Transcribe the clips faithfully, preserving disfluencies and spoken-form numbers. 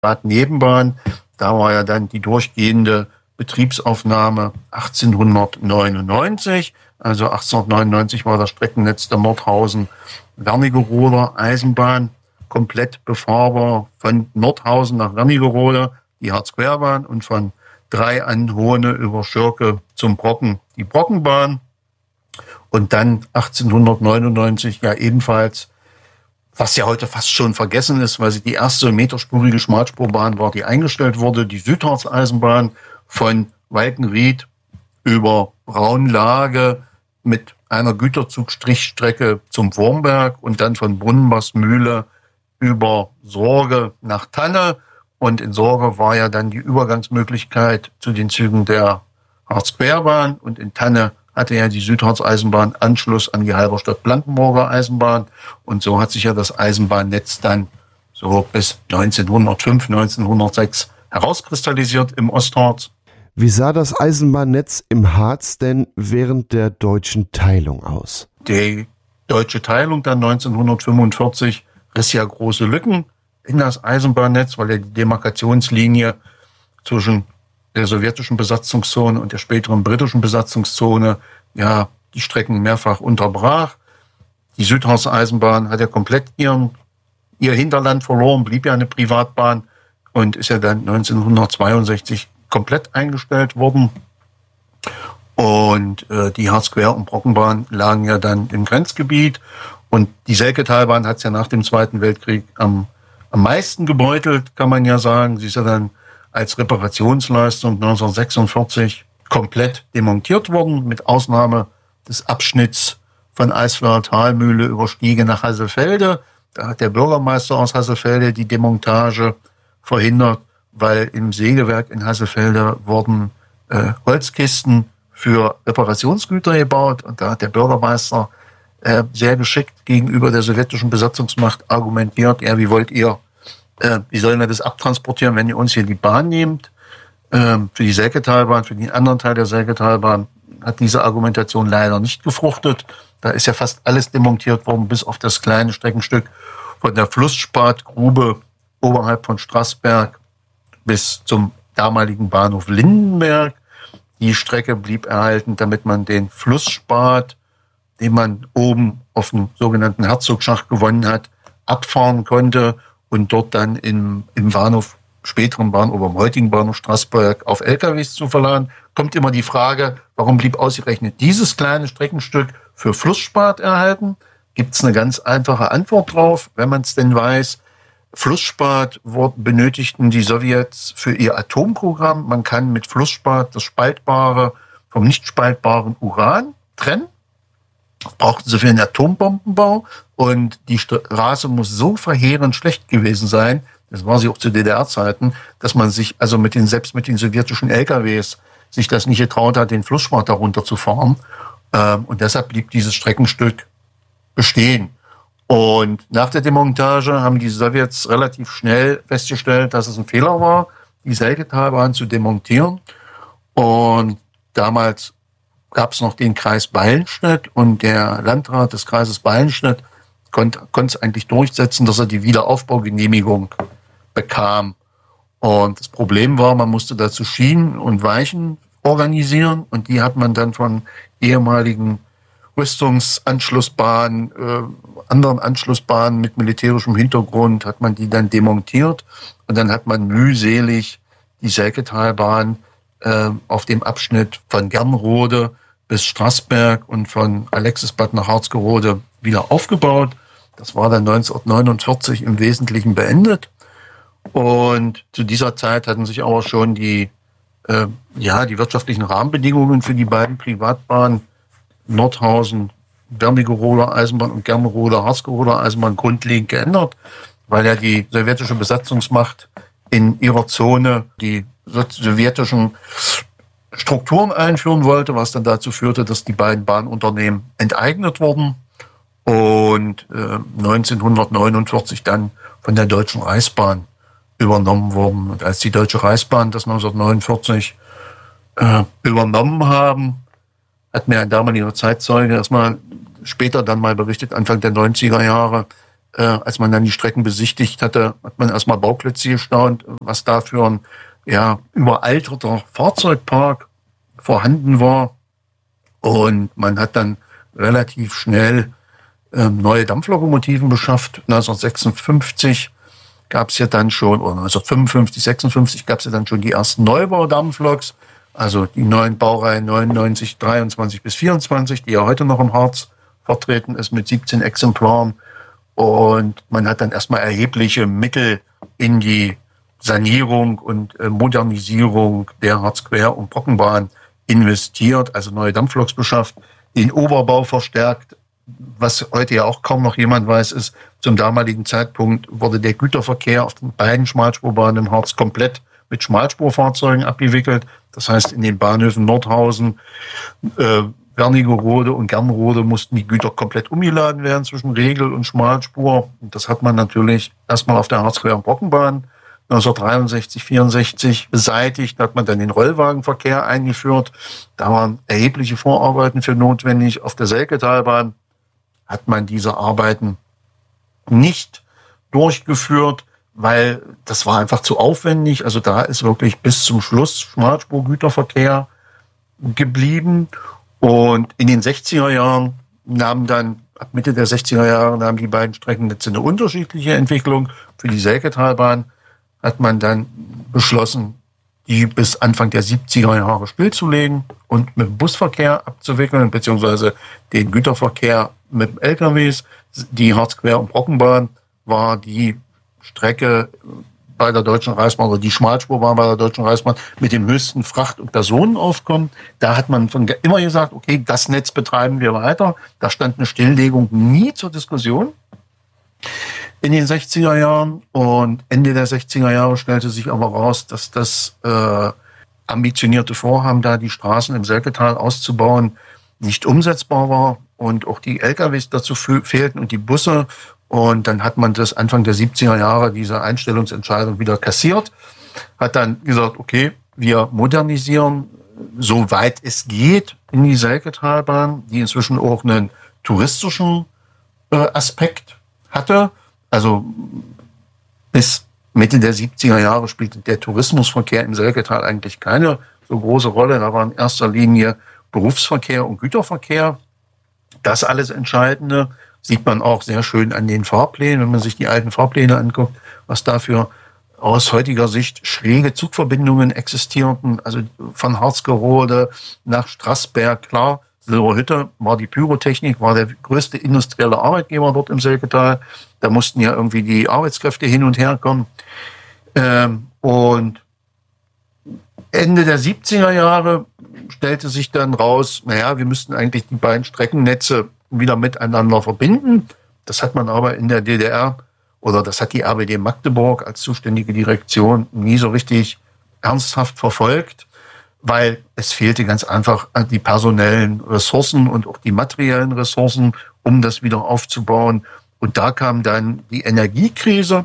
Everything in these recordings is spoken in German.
Radnebenbahn. Da war ja dann die durchgehende Betriebsaufnahme achtzehnhundertneunundneunzig. Also achtzehnhundertneunundneunzig war das Streckennetz der Nordhausen-Wernigerode Eisenbahn komplett befahrbar von Nordhausen nach Wernigerode, die Harzquerbahn, und von Drei an Hohne über Schirke zum Brocken, die Brockenbahn. Und dann achtzehnhundertneunundneunzig ja ebenfalls, was ja heute fast schon vergessen ist, weil sie die erste meterspurige Schmalspurbahn war, die eingestellt wurde, die Südharz-Eisenbahn von Walkenried über Braunlage mit einer Güterzugstrichstrecke zum Wurmberg und dann von Brunnenbachsmühle über Sorge nach Tanne. Und in Sorge war ja dann die Übergangsmöglichkeit zu den Zügen der Harzquerbahn. Und in Tanne hatte ja die Südharz-Eisenbahn Anschluss an die Halberstadt-Blankenburger Eisenbahn. Und so hat sich ja das Eisenbahnnetz dann so bis neunzehnhundertfünf, neunzehnhundertsechs herauskristallisiert im Ostharz. Wie sah das Eisenbahnnetz im Harz denn während der deutschen Teilung aus? Die deutsche Teilung dann neunzehnhundertfünfundvierzig riss ja große Lücken in das Eisenbahnnetz, weil er die Demarkationslinie zwischen der sowjetischen Besatzungszone und der späteren britischen Besatzungszone ja die Strecken mehrfach unterbrach. Die Südharz-Eisenbahn hat ja komplett ihren, ihr Hinterland verloren, blieb ja eine Privatbahn und ist ja dann neunzehnhundertzweiundsechzig komplett eingestellt worden. Und äh, die Harzquer- und Brockenbahn lagen ja dann im Grenzgebiet. Und die Selketalbahn hat es ja nach dem Zweiten Weltkrieg am Am meisten gebeutelt, kann man ja sagen. Sie ist ja dann als Reparationsleistung neunzehnhundertsechsundvierzig komplett demontiert worden, mit Ausnahme des Abschnitts von Eisfelder Talmühle über Stiege nach Hasselfelde. Da hat der Bürgermeister aus Hasselfelde die Demontage verhindert, weil im Sägewerk in Hasselfelde wurden äh, Holzkisten für Reparationsgüter gebaut. Und da hat der Bürgermeister Äh, sehr geschickt gegenüber der sowjetischen Besatzungsmacht argumentiert, ja, wie wollt ihr, äh, wie sollen wir das abtransportieren, wenn ihr uns hier die Bahn nehmt? Ähm, für die Selketalbahn, für den anderen Teil der Selketalbahn hat diese Argumentation leider nicht gefruchtet. Da ist ja fast alles demontiert worden, bis auf das kleine Streckenstück von der Flussspat-Grube oberhalb von Straßberg bis zum damaligen Bahnhof Lindenberg. Die Strecke blieb erhalten, damit man den Flussspat, den man oben auf dem sogenannten Herzogschacht gewonnen hat, abfahren konnte und dort dann im, im Bahnhof, späteren Bahnhof, am heutigen Bahnhof Straßberg auf L K Ws zu verladen. Kommt immer die Frage, warum blieb ausgerechnet dieses kleine Streckenstück für Flussspat erhalten? Gibt es eine ganz einfache Antwort drauf, wenn man es denn weiß. Flussspat benötigten die Sowjets für ihr Atomprogramm. Man kann mit Flussspat das spaltbare vom nicht spaltbaren Uran trennen. Brauchten sie für den Atombombenbau, und die Straße muss so verheerend schlecht gewesen sein, das war sie auch zu D D R-Zeiten, dass man sich also mit den, selbst mit den sowjetischen L K Ws sich das nicht getraut hat, den Flussspat darunter zu fahren. Und deshalb blieb dieses Streckenstück bestehen. Und nach der Demontage haben die Sowjets relativ schnell festgestellt, dass es ein Fehler war, die Selketalbahn zu demontieren. Und damals gab es noch den Kreis Ballenstedt, und der Landrat des Kreises Ballenstedt konnte, konnte es eigentlich durchsetzen, dass er die Wiederaufbaugenehmigung bekam. Und das Problem war, man musste dazu Schienen und Weichen organisieren, und die hat man dann von ehemaligen Rüstungsanschlussbahnen, äh, anderen Anschlussbahnen mit militärischem Hintergrund, hat man die dann demontiert, und dann hat man mühselig die Selketalbahn äh, auf dem Abschnitt von Gernrode bis Straßberg und von Alexisbad nach Harzgerode wieder aufgebaut. Das war dann neunzehnhundertneunundvierzig im Wesentlichen beendet. Und zu dieser Zeit hatten sich aber schon die, äh, ja, die wirtschaftlichen Rahmenbedingungen für die beiden Privatbahnen Nordhausen, Wernigeroder Eisenbahn und Gernroder, Harzgeroder Eisenbahn grundlegend geändert, weil ja die sowjetische Besatzungsmacht in ihrer Zone die sowjetischen Strukturen einführen wollte, was dann dazu führte, dass die beiden Bahnunternehmen enteignet wurden und äh, neunzehnhundertneunundvierzig dann von der Deutschen Reichsbahn übernommen wurden. Und als die Deutsche Reichsbahn das neunzehnhundertneunundvierzig äh, übernommen haben, hat mir ein damaliger Zeitzeuge erstmal später dann mal berichtet, Anfang der neunziger Jahre, äh, als man dann die Strecken besichtigt hatte, hat man erstmal Bauklötze gestaunt, was da für ein ja, überalterter Fahrzeugpark vorhanden war. Und man hat dann relativ schnell ähm, neue Dampflokomotiven beschafft. neunzehnhundertsechsundfünfzig gab es ja dann schon, oder neunzehnhundertfünfundfünfzig, sechsundfünfzig gab es ja dann schon die ersten Neubaudampfloks, also die neuen Baureihen neunundneunzig, dreiundzwanzig bis vierundzwanzig, die ja heute noch im Harz vertreten ist mit siebzehn Exemplaren. Und man hat dann erstmal erhebliche Mittel in die Sanierung und äh, Modernisierung der Harzquer- und Brockenbahn investiert, also neue Dampfloks beschafft, den Oberbau verstärkt. Was heute ja auch kaum noch jemand weiß, ist, zum damaligen Zeitpunkt wurde der Güterverkehr auf den beiden Schmalspurbahnen im Harz komplett mit Schmalspurfahrzeugen abgewickelt. Das heißt, in den Bahnhöfen Nordhausen, äh, Wernigerode und Gernrode mussten die Güter komplett umgeladen werden zwischen Regel- und Schmalspur. Und das hat man natürlich erstmal auf der Harzquer- und Brockenbahn neunzehnhundertdreiundsechzig, vierundsechzig beseitigt. Da hat man dann den Rollwagenverkehr eingeführt. Da waren erhebliche Vorarbeiten für notwendig. Auf der Selketalbahn hat man diese Arbeiten nicht durchgeführt, weil das war einfach zu aufwendig. Also da ist wirklich bis zum Schluss Schmalspurgüterverkehr geblieben. Und in den sechziger Jahren nahmen dann, ab Mitte der sechziger Jahre, nahmen die beiden Streckennetze eine unterschiedliche Entwicklung. Für die Selketalbahn hat man dann beschlossen, die bis Anfang der siebziger Jahre stillzulegen und mit dem Busverkehr abzuwickeln, beziehungsweise den Güterverkehr mit L K Ws. Die Harzquer- und Brockenbahn war die Strecke bei der Deutschen Reichsbahn, oder die Schmalspurbahn bei der Deutschen Reichsbahn mit dem höchsten Fracht- und Personenaufkommen. Da hat man von immer gesagt, okay, das Netz betreiben wir weiter. Da stand eine Stilllegung nie zur Diskussion in den sechziger Jahren. Und Ende der sechziger Jahre stellte sich aber raus, dass das äh, ambitionierte Vorhaben, da die Straßen im Selketal auszubauen, nicht umsetzbar war und auch die L K Ws dazu fehlten und die Busse. Und dann hat man das Anfang der siebziger Jahre, diese Einstellungsentscheidung, wieder kassiert, hat dann gesagt, okay, wir modernisieren, soweit es geht, in die Selketalbahn, die inzwischen auch einen touristischen äh, Aspekt hatte. Also bis Mitte der siebziger Jahre spielte der Tourismusverkehr im Selketal eigentlich keine so große Rolle. Da war in erster Linie Berufsverkehr und Güterverkehr das alles Entscheidende. Sieht man auch sehr schön an den Fahrplänen, wenn man sich die alten Fahrpläne anguckt, was dafür aus heutiger Sicht schräge Zugverbindungen existierten. Also von Harzgerode nach Straßberg, klar, Silberhütte war die Pyrotechnik, war der größte industrielle Arbeitgeber dort im Selketal. Da mussten ja irgendwie die Arbeitskräfte hin und her kommen. Ähm, und Ende der siebziger Jahre stellte sich dann raus, naja, wir müssten eigentlich die beiden Streckennetze wieder miteinander verbinden. Das hat man aber in der D D R, oder das hat die R B D Magdeburg als zuständige Direktion nie so richtig ernsthaft verfolgt, weil es fehlte ganz einfach an die personellen Ressourcen und auch die materiellen Ressourcen, um das wieder aufzubauen. Und da kam dann die Energiekrise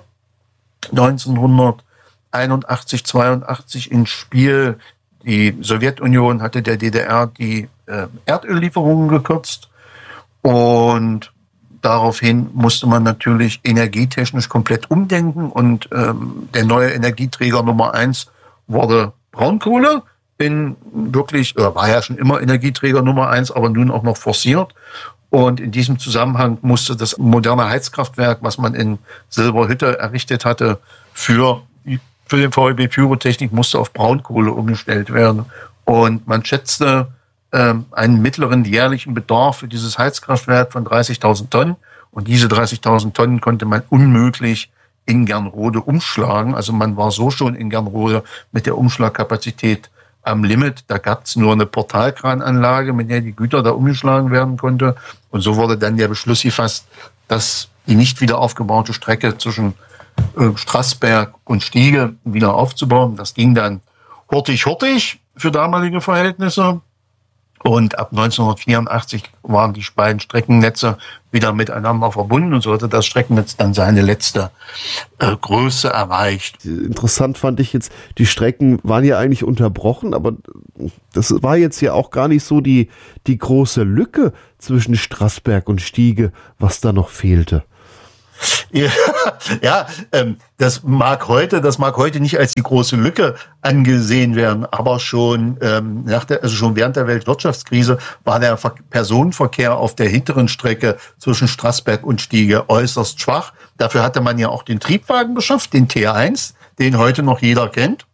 neunzehnhunderteinundachtzig, zweiundachtzig ins Spiel. Die Sowjetunion hatte der D D R die äh, Erdöllieferungen gekürzt. Und daraufhin musste man natürlich energietechnisch komplett umdenken. Und ähm, der neue Energieträger Nummer eins wurde Braunkohle. In wirklich, oder war ja schon immer Energieträger Nummer eins, aber nun auch noch forciert. Und in diesem Zusammenhang musste das moderne Heizkraftwerk, was man in Silberhütte errichtet hatte, für, für den V E B Pyrotechnik, musste auf Braunkohle umgestellt werden. Und man schätzte ähm, einen mittleren jährlichen Bedarf für dieses Heizkraftwerk von dreißigtausend Tonnen. Und diese dreißigtausend Tonnen konnte man unmöglich in Gernrode umschlagen. Also man war so schon in Gernrode mit der Umschlagkapazität am Limit. Da gab es nur eine Portalkrananlage, mit der die Güter da umgeschlagen werden konnte. Und so wurde dann der Beschluss gefasst, dass die nicht wieder aufgebaute Strecke zwischen äh, Straßberg und Stiege wieder aufzubauen. Das ging dann hurtig-hurtig für damalige Verhältnisse. Und ab neunzehnhundertvierundachtzig waren die beiden Streckennetze wieder miteinander verbunden und so hatte das Streckennetz dann seine letzte äh, Größe erreicht. Interessant fand ich jetzt, die Strecken waren ja eigentlich unterbrochen, aber das war jetzt ja auch gar nicht so die, die große Lücke zwischen Straßberg und Stiege, was da noch fehlte. Ja, ja ähm, das mag heute, das mag heute nicht als die große Lücke angesehen werden, aber schon ähm, nach der, also schon während der Weltwirtschaftskrise war der Ver- Personenverkehr auf der hinteren Strecke zwischen Straßberg und Stiege äußerst schwach. Dafür hatte man ja auch den Triebwagen beschafft, den T eins, den heute noch jeder kennt.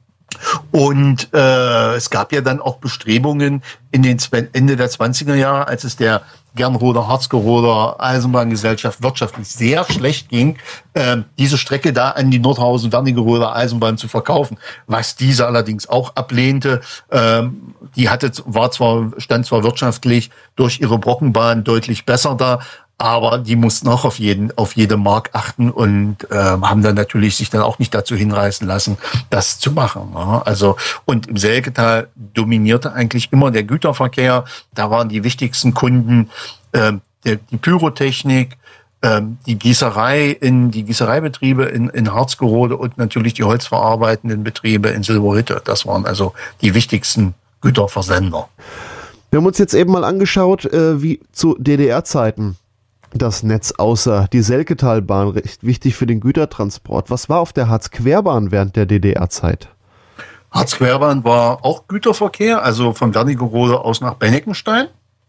Und äh, es gab ja dann auch Bestrebungen in den Ende der zwanziger Jahre, als es der Gernroder Harzgeroder Eisenbahngesellschaft wirtschaftlich sehr schlecht ging, äh, diese Strecke da an die Nordhausen-Wernigeroder Eisenbahn zu verkaufen, was diese allerdings auch ablehnte. Ähm, die hatte war zwar stand zwar wirtschaftlich durch ihre Brockenbahn deutlich besser da, aber die mussten auch auf jeden, auf jede Mark achten und äh, haben dann natürlich sich dann auch nicht dazu hinreißen lassen, das zu machen. Ja. Also und im Selketal dominierte eigentlich immer der Güterverkehr. Da waren die wichtigsten Kunden äh, der, die Pyrotechnik, äh, die Gießerei in die Gießereibetriebe in, in Harzgerode und natürlich die holzverarbeitenden Betriebe in Silberhütte. Das waren also die wichtigsten Güterversender. Wir haben uns jetzt eben mal angeschaut, äh, wie zu D D R-Zeiten das Netz aussah. Die Selketalbahn, recht wichtig für den Gütertransport. Was war auf der Harzquerbahn während der D D R-Zeit? Harzquerbahn war auch Güterverkehr, also von Wernigerode aus nach Benneckenstein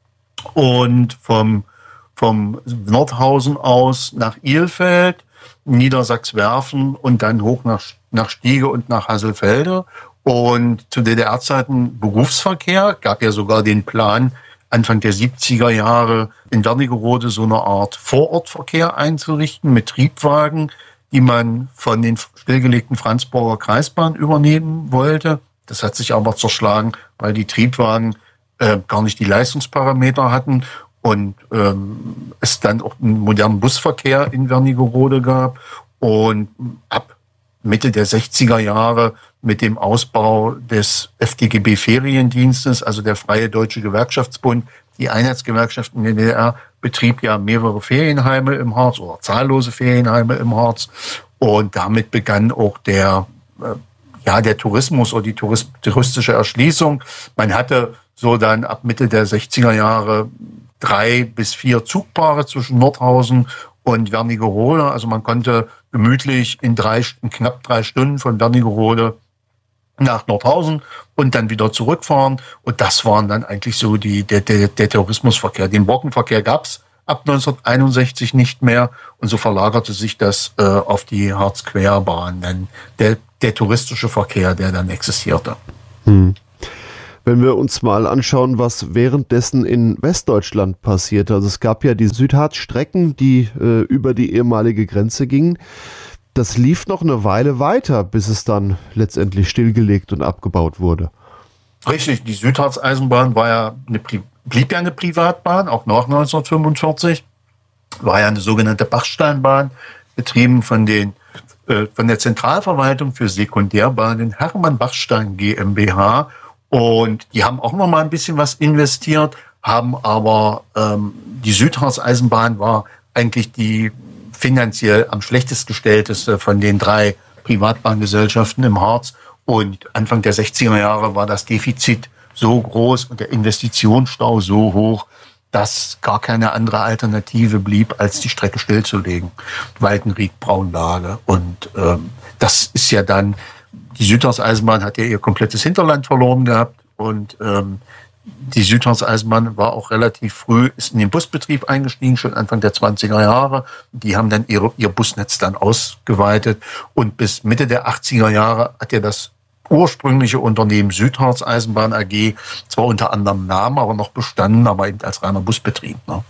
und vom, vom Nordhausen aus nach Ilfeld, Niedersachswerfen und dann hoch nach, nach Stiege und nach Hasselfelde. Und zu D D R-Zeiten Berufsverkehr, gab ja sogar den Plan, Anfang der siebziger Jahre in Wernigerode so eine Art Vorortverkehr einzurichten mit Triebwagen, die man von den stillgelegten Franzburger Kreisbahn übernehmen wollte. Das hat sich aber zerschlagen, weil die Triebwagen äh, gar nicht die Leistungsparameter hatten und ähm, es dann auch einen modernen Busverkehr in Wernigerode gab. Und ab Mitte der sechziger Jahre mit dem Ausbau des F D G B-Feriendienstes, also der Freie Deutsche Gewerkschaftsbund, die Einheitsgewerkschaft in der D D R, betrieb ja mehrere Ferienheime im Harz oder zahllose Ferienheime im Harz. Und damit begann auch der, äh, ja, der Tourismus oder die Tourist, touristische Erschließung. Man hatte so dann ab Mitte der sechziger Jahre drei bis vier Zugpaare zwischen Nordhausen und Wernigerode. Also man konnte gemütlich in drei, in knapp drei Stunden von Wernigerode nach Nordhausen und dann wieder zurückfahren. Und das waren dann eigentlich so die, der, der, der Tourismusverkehr. Den Brockenverkehr gab's ab neunzehnhunderteinundsechzig nicht mehr. Und so verlagerte sich das äh, auf die Harzquerbahn, dann der, der touristische Verkehr, der dann existierte. Hm. Wenn wir uns mal anschauen, was währenddessen in Westdeutschland passiert. Also es gab ja die Südharzstrecken, die äh, über die ehemalige Grenze gingen. Das lief noch eine Weile weiter, bis es dann letztendlich stillgelegt und abgebaut wurde. Richtig, die Südharz-Eisenbahn war ja eine, blieb ja eine Privatbahn, auch nach neunzehnhundertfünfundvierzig. War ja eine sogenannte Bachsteinbahn, betrieben von den äh, von der Zentralverwaltung für Sekundärbahnen Hermann Bachstein GmbH. Und die haben auch noch mal ein bisschen was investiert, haben aber ähm, die Südharz-Eisenbahn war eigentlich die finanziell am schlechtest gestellteste von den drei Privatbahngesellschaften im Harz. Und Anfang der sechziger Jahre war das Defizit so groß und der Investitionsstau so hoch, dass gar keine andere Alternative blieb, als die Strecke stillzulegen. Waldenried, Braunlage. Und ähm, das ist ja dann, die Südharz-Eisenbahn hat ja ihr komplettes Hinterland verloren gehabt. Und ähm, die Südharz-Eisenbahn war auch relativ früh, ist in den Busbetrieb eingestiegen, schon Anfang der zwanziger Jahre. Die haben dann ihre, ihr Busnetz dann ausgeweitet. Und bis Mitte der achtziger Jahre hat ja das ursprüngliche Unternehmen Südharz-Eisenbahn A G zwar unter anderem Namen, aber noch bestanden, aber eben als reiner Busbetrieb. Ne?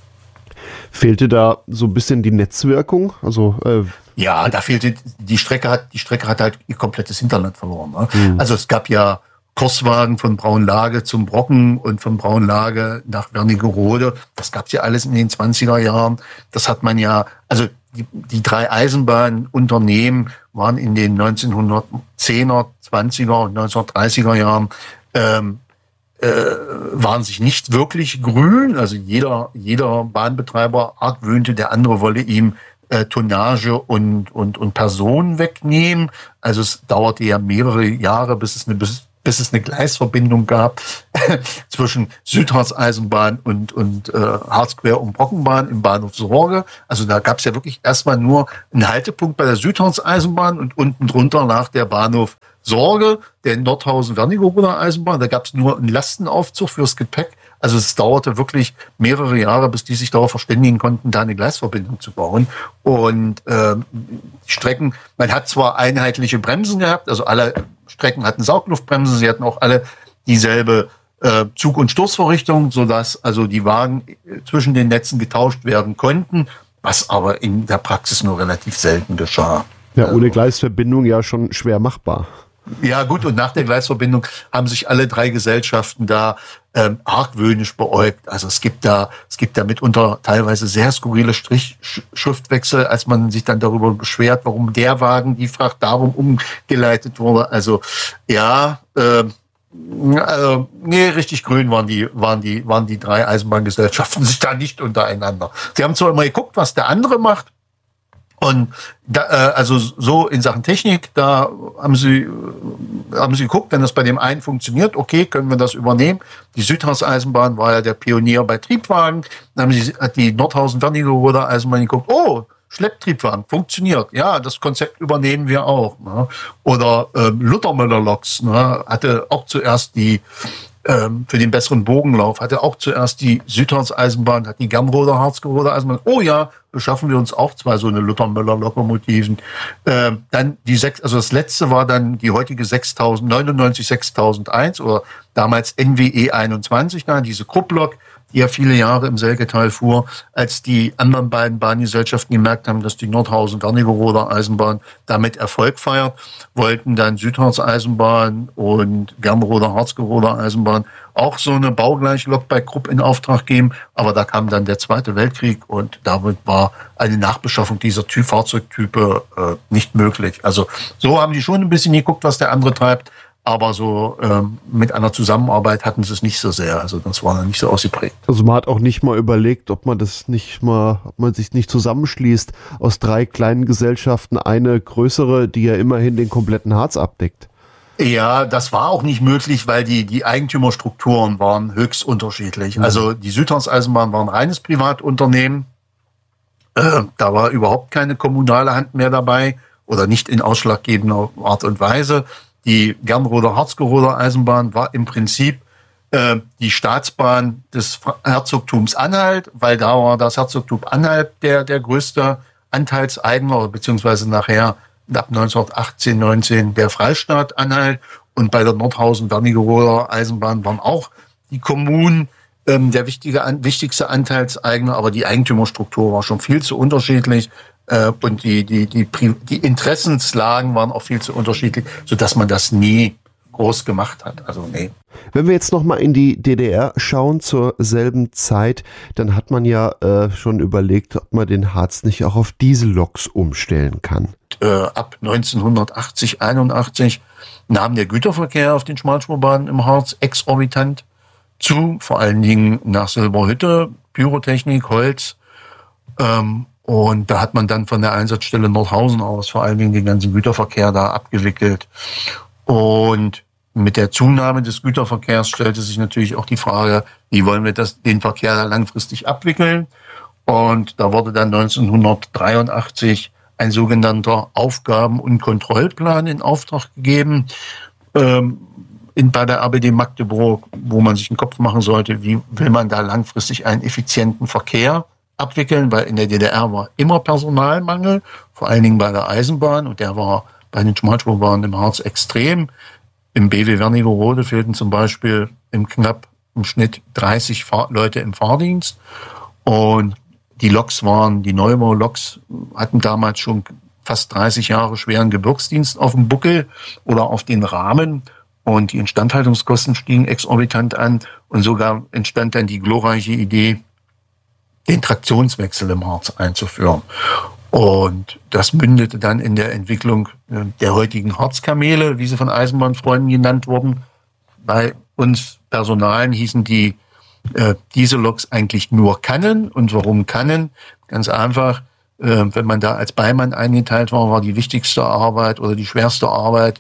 Fehlte da so ein bisschen die Netzwirkung? Also äh ja, da fehlte, die Strecke hat, die Strecke hat halt ihr komplettes Hinterland verloren. Ne? Mhm. Also es gab ja Kurswagen von Braunlage zum Brocken und von Braunlage nach Wernigerode. Das gab's ja alles in den zwanziger Jahren. Das hat man ja, also die, die drei Eisenbahnunternehmen waren in den neunzehnhundertzehner, zwanziger und neunzehnhundertdreißiger Jahren, ähm, äh, waren sich nicht wirklich grün. Also jeder, jeder Bahnbetreiber argwöhnte, der andere wolle ihm äh, Tonnage und, und, und Personen wegnehmen. Also es dauerte ja mehrere Jahre, bis es eine bis es eine Gleisverbindung gab zwischen Südharz-Eisenbahn und, und äh, Harzquer- und Brockenbahn im Bahnhof Sorge. Also da gab es ja wirklich erstmal nur einen Haltepunkt bei der Südharz-Eisenbahn und unten drunter lag der Bahnhof Sorge, der Nordhausen-Wernigerode Eisenbahn. Da gab es nur einen Lastenaufzug fürs Gepäck. Also es dauerte wirklich mehrere Jahre, bis die sich darauf verständigen konnten, da eine Gleisverbindung zu bauen. Und ähm, die Strecken, man hat zwar einheitliche Bremsen gehabt, also alle Strecken hatten Saugluftbremsen, sie hatten auch alle dieselbe äh, Zug- und Stoßvorrichtung, sodass also die Wagen zwischen den Netzen getauscht werden konnten, was aber in der Praxis nur relativ selten geschah. Ja, ohne Gleisverbindung ja schon schwer machbar. Ja gut, und nach der Gleisverbindung haben sich alle drei Gesellschaften da ähm, argwöhnisch beäugt. Also es gibt da, es gibt da mitunter teilweise sehr skurrile Strichschriftwechsel, als man sich dann darüber beschwert, warum der Wagen die Fracht darum umgeleitet wurde. Also ja, äh, also, nee, richtig grün waren die, waren die, waren die drei Eisenbahngesellschaften sich da nicht untereinander. Sie haben zwar immer geguckt, was der andere macht. Und da, äh, also so in Sachen Technik, da haben sie, äh, haben sie geguckt, wenn das bei dem einen funktioniert, okay, können wir das übernehmen. Die Südharz-Eisenbahn war ja der Pionier bei Triebwagen. Dann haben sie, hat die Nordhausen-Wernigerode Eisenbahn geguckt, oh, Schlepptriebwagen, funktioniert. Ja, das Konzept übernehmen wir auch. Ne? Oder ähm, Luthermüller-Loks, ne? Hatte auch zuerst die, ähm, für den besseren Bogenlauf, hatte auch zuerst die Südharz-Eisenbahn, hat die Gernroder Harzgerode Eisenbahn. Oh ja, beschaffen wir uns auch zwei so eine Luthermüller-Lokomotiven. Ähm, dann die sechs, also das letzte war dann die heutige sechstausend neunundneunzig sechstausendeins oder damals N W E einundzwanzig, na, diese Krupplok, die ja viele Jahre im Selgetal fuhr, als die anderen beiden Bahngesellschaften gemerkt haben, dass die Nordhausen-Wernigerode Eisenbahn damit Erfolg feiert, wollten dann Südharz-Eisenbahn und Gernroder Harzgerode Eisenbahn auch so eine baugleiche Lok bei Krupp in Auftrag geben. Aber da kam dann der Zweite Weltkrieg und damit war eine Nachbeschaffung dieser Typ Fahrzeugtype äh, nicht möglich. Also so haben die schon ein bisschen geguckt, was der andere treibt. Aber so ähm, mit einer Zusammenarbeit hatten sie es nicht so sehr. Also das war dann nicht so ausgeprägt. Also man hat auch nicht mal überlegt, ob man das nicht mal, ob man sich nicht zusammenschließt aus drei kleinen Gesellschaften, eine größere, die ja immerhin den kompletten Harz abdeckt. Ja, das war auch nicht möglich, weil die, die Eigentümerstrukturen waren höchst unterschiedlich. Mhm. Also die Südharz-Eisenbahn war ein reines Privatunternehmen. Äh, da war überhaupt keine kommunale Hand mehr dabei oder nicht in ausschlaggebender Art und Weise. Die Gernroder Harzgerode Eisenbahn war im Prinzip äh, die Staatsbahn des Herzogtums Anhalt, weil da war das Herzogtum Anhalt der, der größte Anteilseigner, beziehungsweise nachher ab neunzehnhundertachtzehn, neunzehn der Freistaat Anhalt. Und bei der Nordhausen-Wernigerode Eisenbahn waren auch die Kommunen ähm, der wichtige, an, wichtigste Anteilseigner, aber die Eigentümerstruktur war schon viel zu unterschiedlich. Und die, die, die, die Interessenslagen waren auch viel zu unterschiedlich, sodass man das nie groß gemacht hat. Also nee. Wenn wir jetzt nochmal in die D D R schauen zur selben Zeit, dann hat man ja äh, schon überlegt, ob man den Harz nicht auch auf Dieselloks umstellen kann. Äh, ab neunzehnhundertachtzig, einundachtzig nahm der Güterverkehr auf den Schmalspurbahnen im Harz exorbitant zu, vor allen Dingen nach Silberhütte, Pyrotechnik, Holz, ähm, und da hat man dann von der Einsatzstelle Nordhausen aus vor allen Dingen den ganzen Güterverkehr da abgewickelt. Und mit der Zunahme des Güterverkehrs stellte sich natürlich auch die Frage, wie wollen wir das, den Verkehr da langfristig abwickeln? Und da wurde dann neunzehnhundertdreiundachtzig ein sogenannter Aufgaben- und Kontrollplan in Auftrag gegeben, ähm, in, bei der R B D Magdeburg, wo man sich einen Kopf machen sollte, wie will man da langfristig einen effizienten Verkehr abwickeln, weil in der D D R war immer Personalmangel, vor allen Dingen bei der Eisenbahn, und der war bei den Schmalspurbahnen im Harz extrem. Im B W Wernigerode fehlten zum Beispiel im knapp im Schnitt dreißig Fahr- Leute im Fahrdienst, und die Loks waren, die Neubau-Loks hatten damals schon fast dreißig Jahre schweren Gebirgsdienst auf dem Buckel oder auf den Rahmen, und die Instandhaltungskosten stiegen exorbitant an, und sogar entstand dann die glorreiche Idee, den Traktionswechsel im Harz einzuführen. Und das mündete dann in der Entwicklung der heutigen Harzkamele, wie sie von Eisenbahnfreunden genannt wurden. Bei uns Personalen hießen die äh, diese Loks eigentlich nur Kannen. Und warum Kannen? Ganz einfach, äh, wenn man da als Beimann eingeteilt war, war die wichtigste Arbeit oder die schwerste Arbeit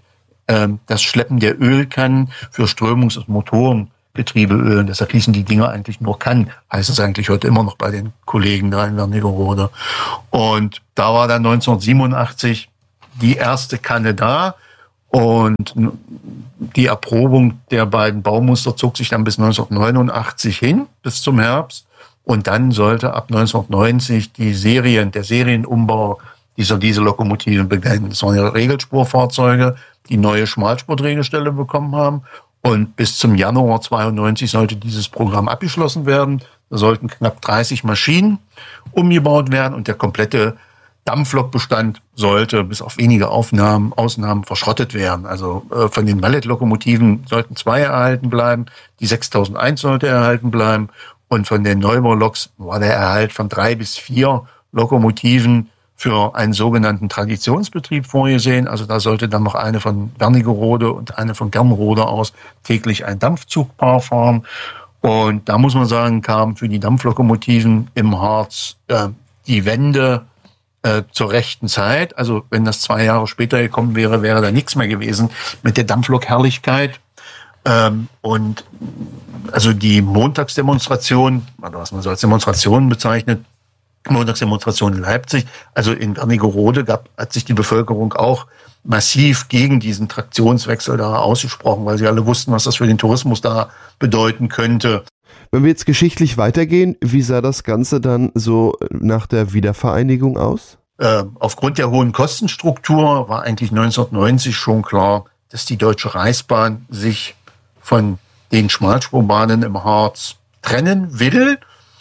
ähm, das Schleppen der Ölkannen für Strömungs- und Motorengetriebeöl. Deshalb hießen die Dinger eigentlich nur Kannen. Heißt es eigentlich heute immer noch bei den Kollegen da in Wernigerode. Und da war dann neunzehnhundertsiebenundachtzig die erste Kanne da. Und die Erprobung der beiden Baumuster zog sich dann bis neunzehnhundertneunundachtzig hin, bis zum Herbst. Und dann sollte ab neunzehnhundertneunzig die Serien, der Serienumbau dieser Diesellokomotiven beginnen. Das waren ja Regelspurfahrzeuge, die neue Schmalspurdrehgestelle bekommen haben. Und bis zum Januar zweiundneunzig sollte dieses Programm abgeschlossen werden. Da sollten knapp dreißig Maschinen umgebaut werden und der komplette Dampflokbestand sollte bis auf wenige Aufnahmen, Ausnahmen verschrottet werden. Also äh, von den Mallet-Lokomotiven sollten zwei erhalten bleiben, die sechstausendeins sollte erhalten bleirbleiben und von den Neubauloks war der Erhalt von drei bis vier Lokomotiven für einen sogenannten Traditionsbetrieb vorgesehen. Also da sollte dann noch eine von Wernigerode und eine von Gernrode aus täglich ein Dampfzugpaar fahren. Und da muss man sagen, kam für die Dampflokomotiven im Harz äh, die Wende Äh, zur rechten Zeit. Also wenn das zwei Jahre später gekommen wäre, wäre da nichts mehr gewesen mit der Dampflok-Herrlichkeit. Ähm, und also die Montagsdemonstration, oder was man so als Demonstration bezeichnet, Montagsdemonstration in Leipzig, also in Wernigerode gab, hat sich die Bevölkerung auch massiv gegen diesen Traktionswechsel da ausgesprochen, weil sie alle wussten, was das für den Tourismus da bedeuten könnte. Wenn wir jetzt geschichtlich weitergehen, wie sah das Ganze dann so nach der Wiedervereinigung aus? Äh, aufgrund der hohen Kostenstruktur war eigentlich neunzehnhundertneunzig schon klar, dass die Deutsche Reichsbahn sich von den Schmalspurbahnen im Harz trennen will.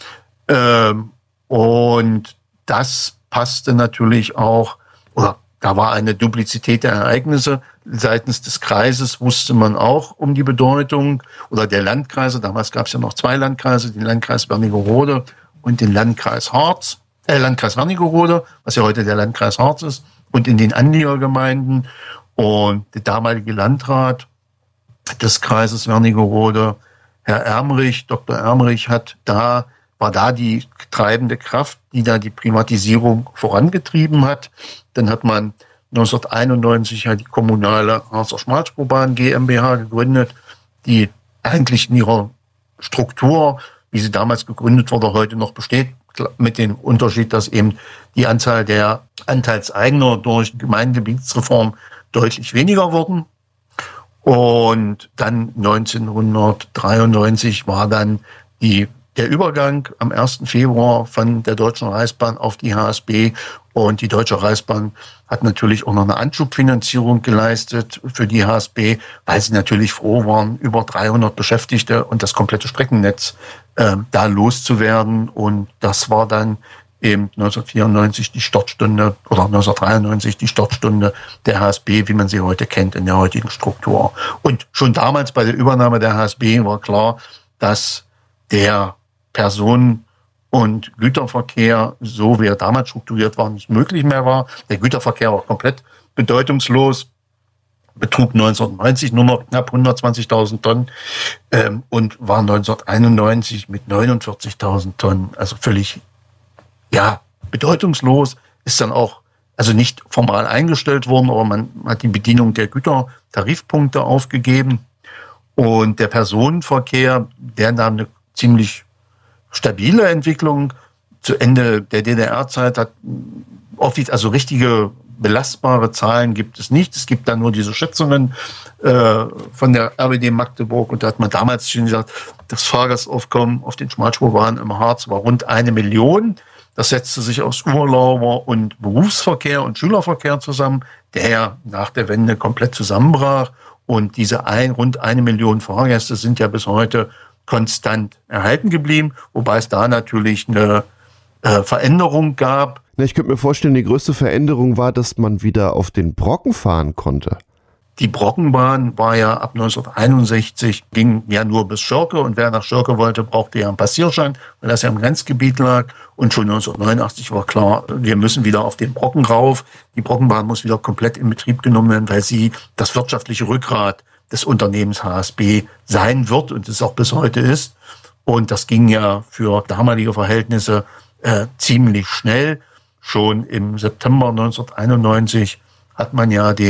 Ähm, und das passte natürlich auch, oder da war eine Duplizität der Ereignisse. Seitens des Kreises wusste man auch um die Bedeutung, oder der Landkreise, damals gab es ja noch zwei Landkreise, den Landkreis Wernigerode und den Landkreis Harz, äh, Landkreis Wernigerode, was ja heute der Landkreis Harz ist, und in den Anliegergemeinden. Und der damalige Landrat des Kreises Wernigerode, Herr Ermrich, Doktor Ermrich, hat da, war da die treibende Kraft, die da die Privatisierung vorangetrieben hat. Dann hat man neunzehnhunderteinundneunzig ja die kommunale Harzer Schmalspurbahn GmbH gegründet, die eigentlich in ihrer Struktur, wie sie damals gegründet wurde, heute noch besteht, mit dem Unterschied, dass eben die Anzahl der Anteilseigner durch Gemeindegebietsreform deutlich weniger wurden. Und dann neunzehnhundertdreiundneunzig war dann die der Übergang am ersten Februar von der Deutschen Reichsbahn auf die H S B. Und die Deutsche Reichsbahn hat natürlich auch noch eine Anschubfinanzierung geleistet für die H S B, weil sie natürlich froh waren, über dreihundert Beschäftigte und das komplette Streckennetz äh, da loszuwerden. Und das war dann eben neunzehnhundertvierundneunzig die Startstunde oder neunzehnhundertdreiundneunzig die Startstunde der H S B, wie man sie heute kennt in der heutigen Struktur. Und schon damals bei der Übernahme der H S B war klar, dass der Personen- und Güterverkehr, so wie er damals strukturiert war, nicht möglich mehr war. Der Güterverkehr war komplett bedeutungslos, betrug neunzehnhundertneunzig nur noch knapp hundertzwanzigtausend Tonnen ähm, und war neunzehnhunderteinundneunzig mit neunundvierzigtausend Tonnen, also völlig ja bedeutungslos, ist dann auch also nicht formal eingestellt worden, aber man hat die Bedienung der Gütertarifpunkte aufgegeben und der Personenverkehr, der nahm eine ziemlich stabile Entwicklung. Zu Ende der D D R-Zeit hat also richtige belastbare Zahlen gibt es nicht. Es gibt dann nur diese Schätzungen äh, von der R B D Magdeburg und da hat man damals schon gesagt, das Fahrgastaufkommen auf den Schmalspurbahnen im Harz war rund eine Million. Das setzte sich aus Urlauber- und Berufsverkehr und Schülerverkehr zusammen, der nach der Wende komplett zusammenbrach. Und diese ein, rund eine Million Fahrgäste sind ja bis heute konstant erhalten geblieben, wobei es da natürlich eine äh, Veränderung gab. Ich könnte mir vorstellen, die größte Veränderung war, dass man wieder auf den Brocken fahren konnte. Die Brockenbahn war ja ab neunzehnhunderteinundsechzig, ging ja nur bis Schörke und wer nach Schörke wollte, brauchte ja einen Passierschein, weil das ja im Grenzgebiet lag. Und schon neunzehnhundertneunundachtzig war klar, wir müssen wieder auf den Brocken rauf. Die Brockenbahn muss wieder komplett in Betrieb genommen werden, weil sie das wirtschaftliche Rückgrat des Unternehmens H S B sein wird und es auch bis heute ist. Und das ging ja für damalige Verhältnisse äh, ziemlich schnell. Schon im September neunzehnhunderteinundneunzig hat man ja den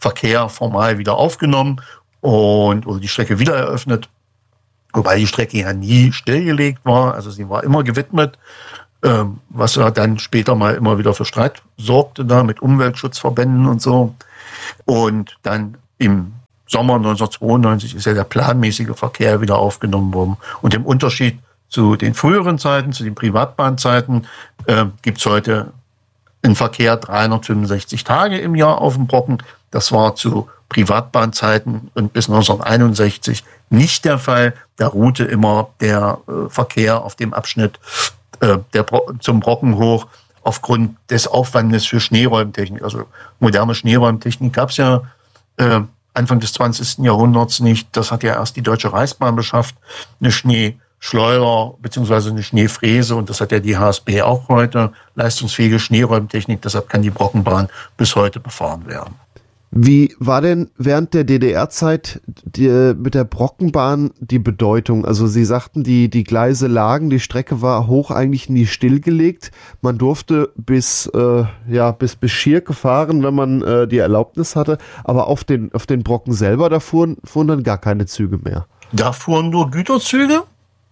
Verkehr formal wieder aufgenommen und oder die Strecke wieder eröffnet. Wobei die Strecke ja nie stillgelegt war, also sie war immer gewidmet, ähm, was ja dann später mal immer wieder für Streit sorgte, da mit Umweltschutzverbänden und so. Und dann im Sommer neunzehnhundertzweiundneunzig ist ja der planmäßige Verkehr wieder aufgenommen worden. Und im Unterschied zu den früheren Zeiten, zu den Privatbahnzeiten, äh, gibt es heute einen Verkehr dreihundertfünfundsechzig Tage im Jahr auf dem Brocken. Das war zu Privatbahnzeiten und bis neunzehnhunderteinundsechzig nicht der Fall. Da ruhte immer der äh, Verkehr auf dem Abschnitt äh, der Bro- zum Brocken hoch aufgrund des Aufwandes für Schneeräumtechnik. Also moderne Schneeräumtechnik gab es ja äh, Anfang des zwanzigsten Jahrhunderts nicht. Das hat ja erst die Deutsche Reichsbahn beschafft, eine Schneeschleuder beziehungsweise eine Schneefräse, und das hat ja die H S B auch heute, leistungsfähige Schneeräumtechnik. Deshalb kann die Brockenbahn bis heute befahren werden. Wie war denn während der D D R-Zeit die, mit der Brockenbahn die Bedeutung? Also Sie sagten, die, die Gleise lagen, die Strecke war hoch eigentlich nie stillgelegt. Man durfte bis, äh, ja, bis, bis Schirke fahren, wenn man äh, die Erlaubnis hatte. Aber auf den, auf den Brocken selber, da fuhren, fuhren dann gar keine Züge mehr. Da fuhren nur Güterzüge.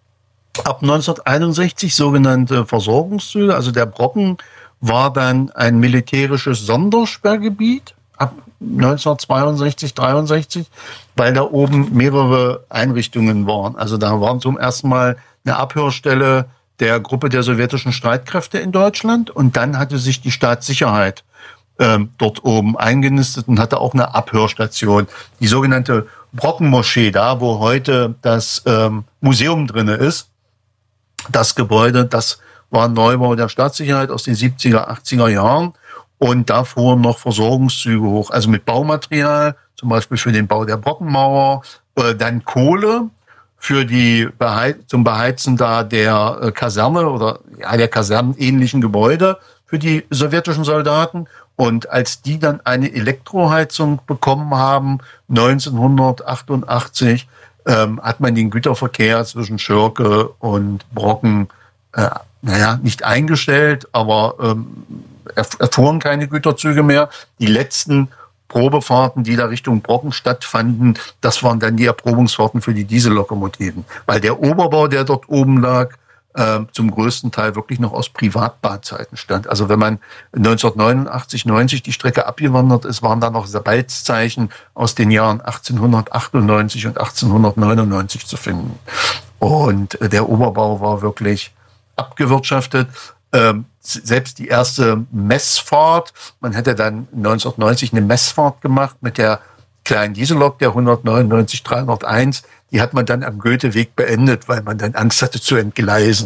Ab neunzehnhunderteinundsechzig sogenannte Versorgungszüge. Also der Brocken war dann ein militärisches Sondersperrgebiet ab neunzehnhundertzweiundsechzig, dreiundsechzig, weil da oben mehrere Einrichtungen waren. Also da war zum ersten Mal eine Abhörstelle der Gruppe der sowjetischen Streitkräfte in Deutschland, und dann hatte sich die Staatssicherheit ähm, dort oben eingenistet und hatte auch eine Abhörstation. Die sogenannte Brockenmoschee, da wo heute das ähm, Museum drinne ist, das Gebäude, das war ein Neubau der Staatssicherheit aus den siebziger, achtziger Jahren. Und da fuhren noch Versorgungszüge hoch, also mit Baumaterial, zum Beispiel für den Bau der Brockenmauer, äh, dann Kohle für die Beheiz- zum Beheizen da der äh, Kaserne oder ja der kasernenähnlichen Gebäude für die sowjetischen Soldaten. Und als die dann eine Elektroheizung bekommen haben, neunzehnhundertachtundachtzig, ähm, hat man den Güterverkehr zwischen Schirke und Brocken, äh, naja, nicht eingestellt, aber ähm, erfuhren keine Güterzüge mehr. Die letzten Probefahrten, die da Richtung Brocken stattfanden, das waren dann die Erprobungsfahrten für die Diesellokomotiven. Weil der Oberbau, der dort oben lag, äh, zum größten Teil wirklich noch aus Privatbahnzeiten stand. Also wenn man neunzehnhundertneunundachtzig, neunzig die Strecke abgewandert ist, waren da noch Balzzeichen aus den Jahren achtzehnhundertachtundneunzig und achtzehnhundertneunundneunzig zu finden. Und äh, der Oberbau war wirklich abgewirtschaftet. Ähm, selbst die erste Messfahrt, man hätte dann neunzehnhundertneunzig eine Messfahrt gemacht mit der kleinen Diesellok, der hundertneunundneunzig dreihunderteins, die hat man dann am Goetheweg beendet, weil man dann Angst hatte zu entgleisen.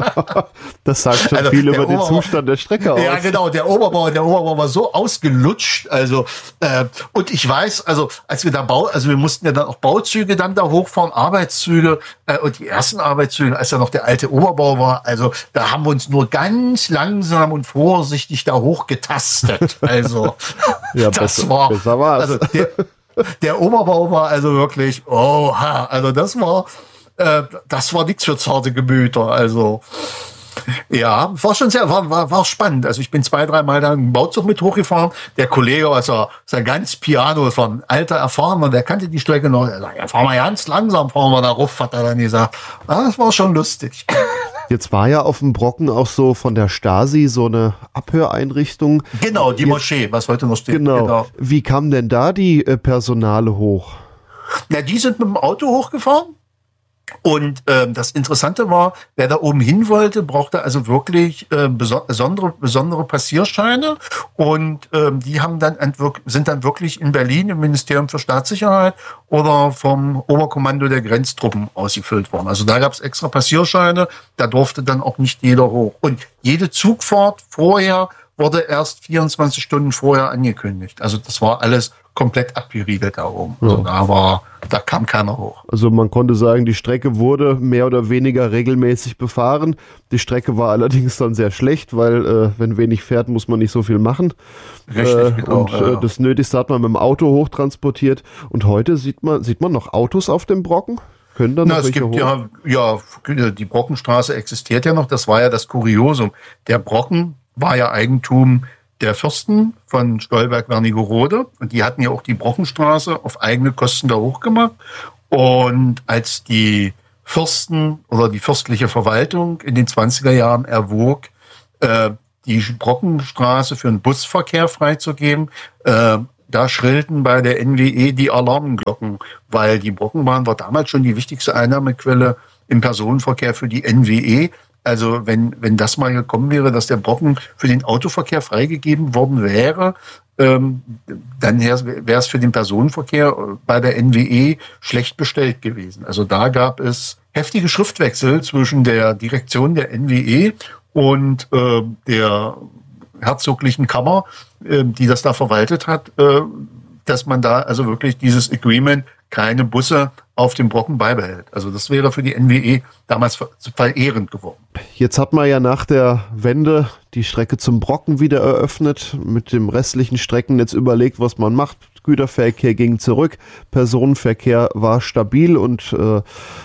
Das sagt schon also viel über den Zustand der Strecke aus. Ja, genau, der Oberbau, der Oberbau war so ausgelutscht, also äh, und ich weiß, also als wir da Bau, also wir mussten ja dann auch Bauzüge dann da hochfahren, Arbeitszüge äh, und die ersten Arbeitszüge, als da noch der alte Oberbau war, also da haben wir uns nur ganz langsam und vorsichtig da hochgetastet. Also ja, das besser, war besser war's. Also der, Der Oberbau war also wirklich, oha, also das war, äh, das war nichts für zarte Gemüter. Also ja, war schon sehr, war, war, war spannend. Also ich bin zwei, dreimal da im Bauzug mit hochgefahren. Der Kollege war so, so ganz piano, das war ein alter Erfahrener, der kannte die Strecke noch. Er sagt, ja, fahren wir ganz langsam, fahren wir da rauf, hat er dann gesagt. Ah, das war schon lustig. Jetzt war ja auf dem Brocken auch so von der Stasi so eine Abhöreinrichtung. Genau, die Moschee, was heute noch steht. Genau. genau. Wie kamen denn da die äh, Personale hoch? Na, die sind mit dem Auto hochgefahren. Und ähm, das Interessante war, wer da oben hin wollte, brauchte also wirklich äh, beso- besondere, besondere Passierscheine. Und ähm, die haben dann entwirk- sind dann wirklich in Berlin im Ministerium für Staatssicherheit oder vom Oberkommando der Grenztruppen ausgefüllt worden. Also da gab es extra Passierscheine, da durfte dann auch nicht jeder hoch. Und jede Zugfahrt vorher wurde erst vierundzwanzig Stunden vorher angekündigt. Also das war alles komplett abgeriegelt da oben. Ja. Also da war, da kam keiner hoch. Also man konnte sagen, die Strecke wurde mehr oder weniger regelmäßig befahren. Die Strecke war allerdings dann sehr schlecht, weil äh, wenn wenig fährt, muss man nicht so viel machen. Richtig, äh, genau. Und äh, das Nötigste hat man mit dem Auto hochtransportiert. Und heute sieht man, sieht man noch Autos auf dem Brocken? Können da noch Na, es welche gibt hoch? ja, ja, die Brockenstraße existiert ja noch. Das war ja das Kuriosum. Der Brocken war ja Eigentum der Fürsten von Stolberg-Wernigerode. Und die hatten ja auch die Brockenstraße auf eigene Kosten da hochgemacht. Und als die Fürsten oder die fürstliche Verwaltung in den zwanziger Jahren erwog, äh, die Brockenstraße für den Busverkehr freizugeben, äh, da schrillten bei der N W E die Alarmglocken, weil die Brockenbahn war damals schon die wichtigste Einnahmequelle im Personenverkehr für die N W E. Also wenn, wenn das mal gekommen wäre, dass der Brocken für den Autoverkehr freigegeben worden wäre, ähm, dann wäre es für den Personenverkehr bei der N W E schlecht bestellt gewesen. Also da gab es heftige Schriftwechsel zwischen der Direktion der N W E und äh, der herzoglichen Kammer, äh, die das da verwaltet hat, äh, dass man da also wirklich dieses Agreement, keine Busse auf dem Brocken beibehält. Also das wäre für die N W E damals verehrend geworden. Jetzt hat man ja nach der Wende die Strecke zum Brocken wieder eröffnet, mit dem restlichen Streckennetz überlegt, was man macht. Güterverkehr ging zurück, Personenverkehr war stabil und äh,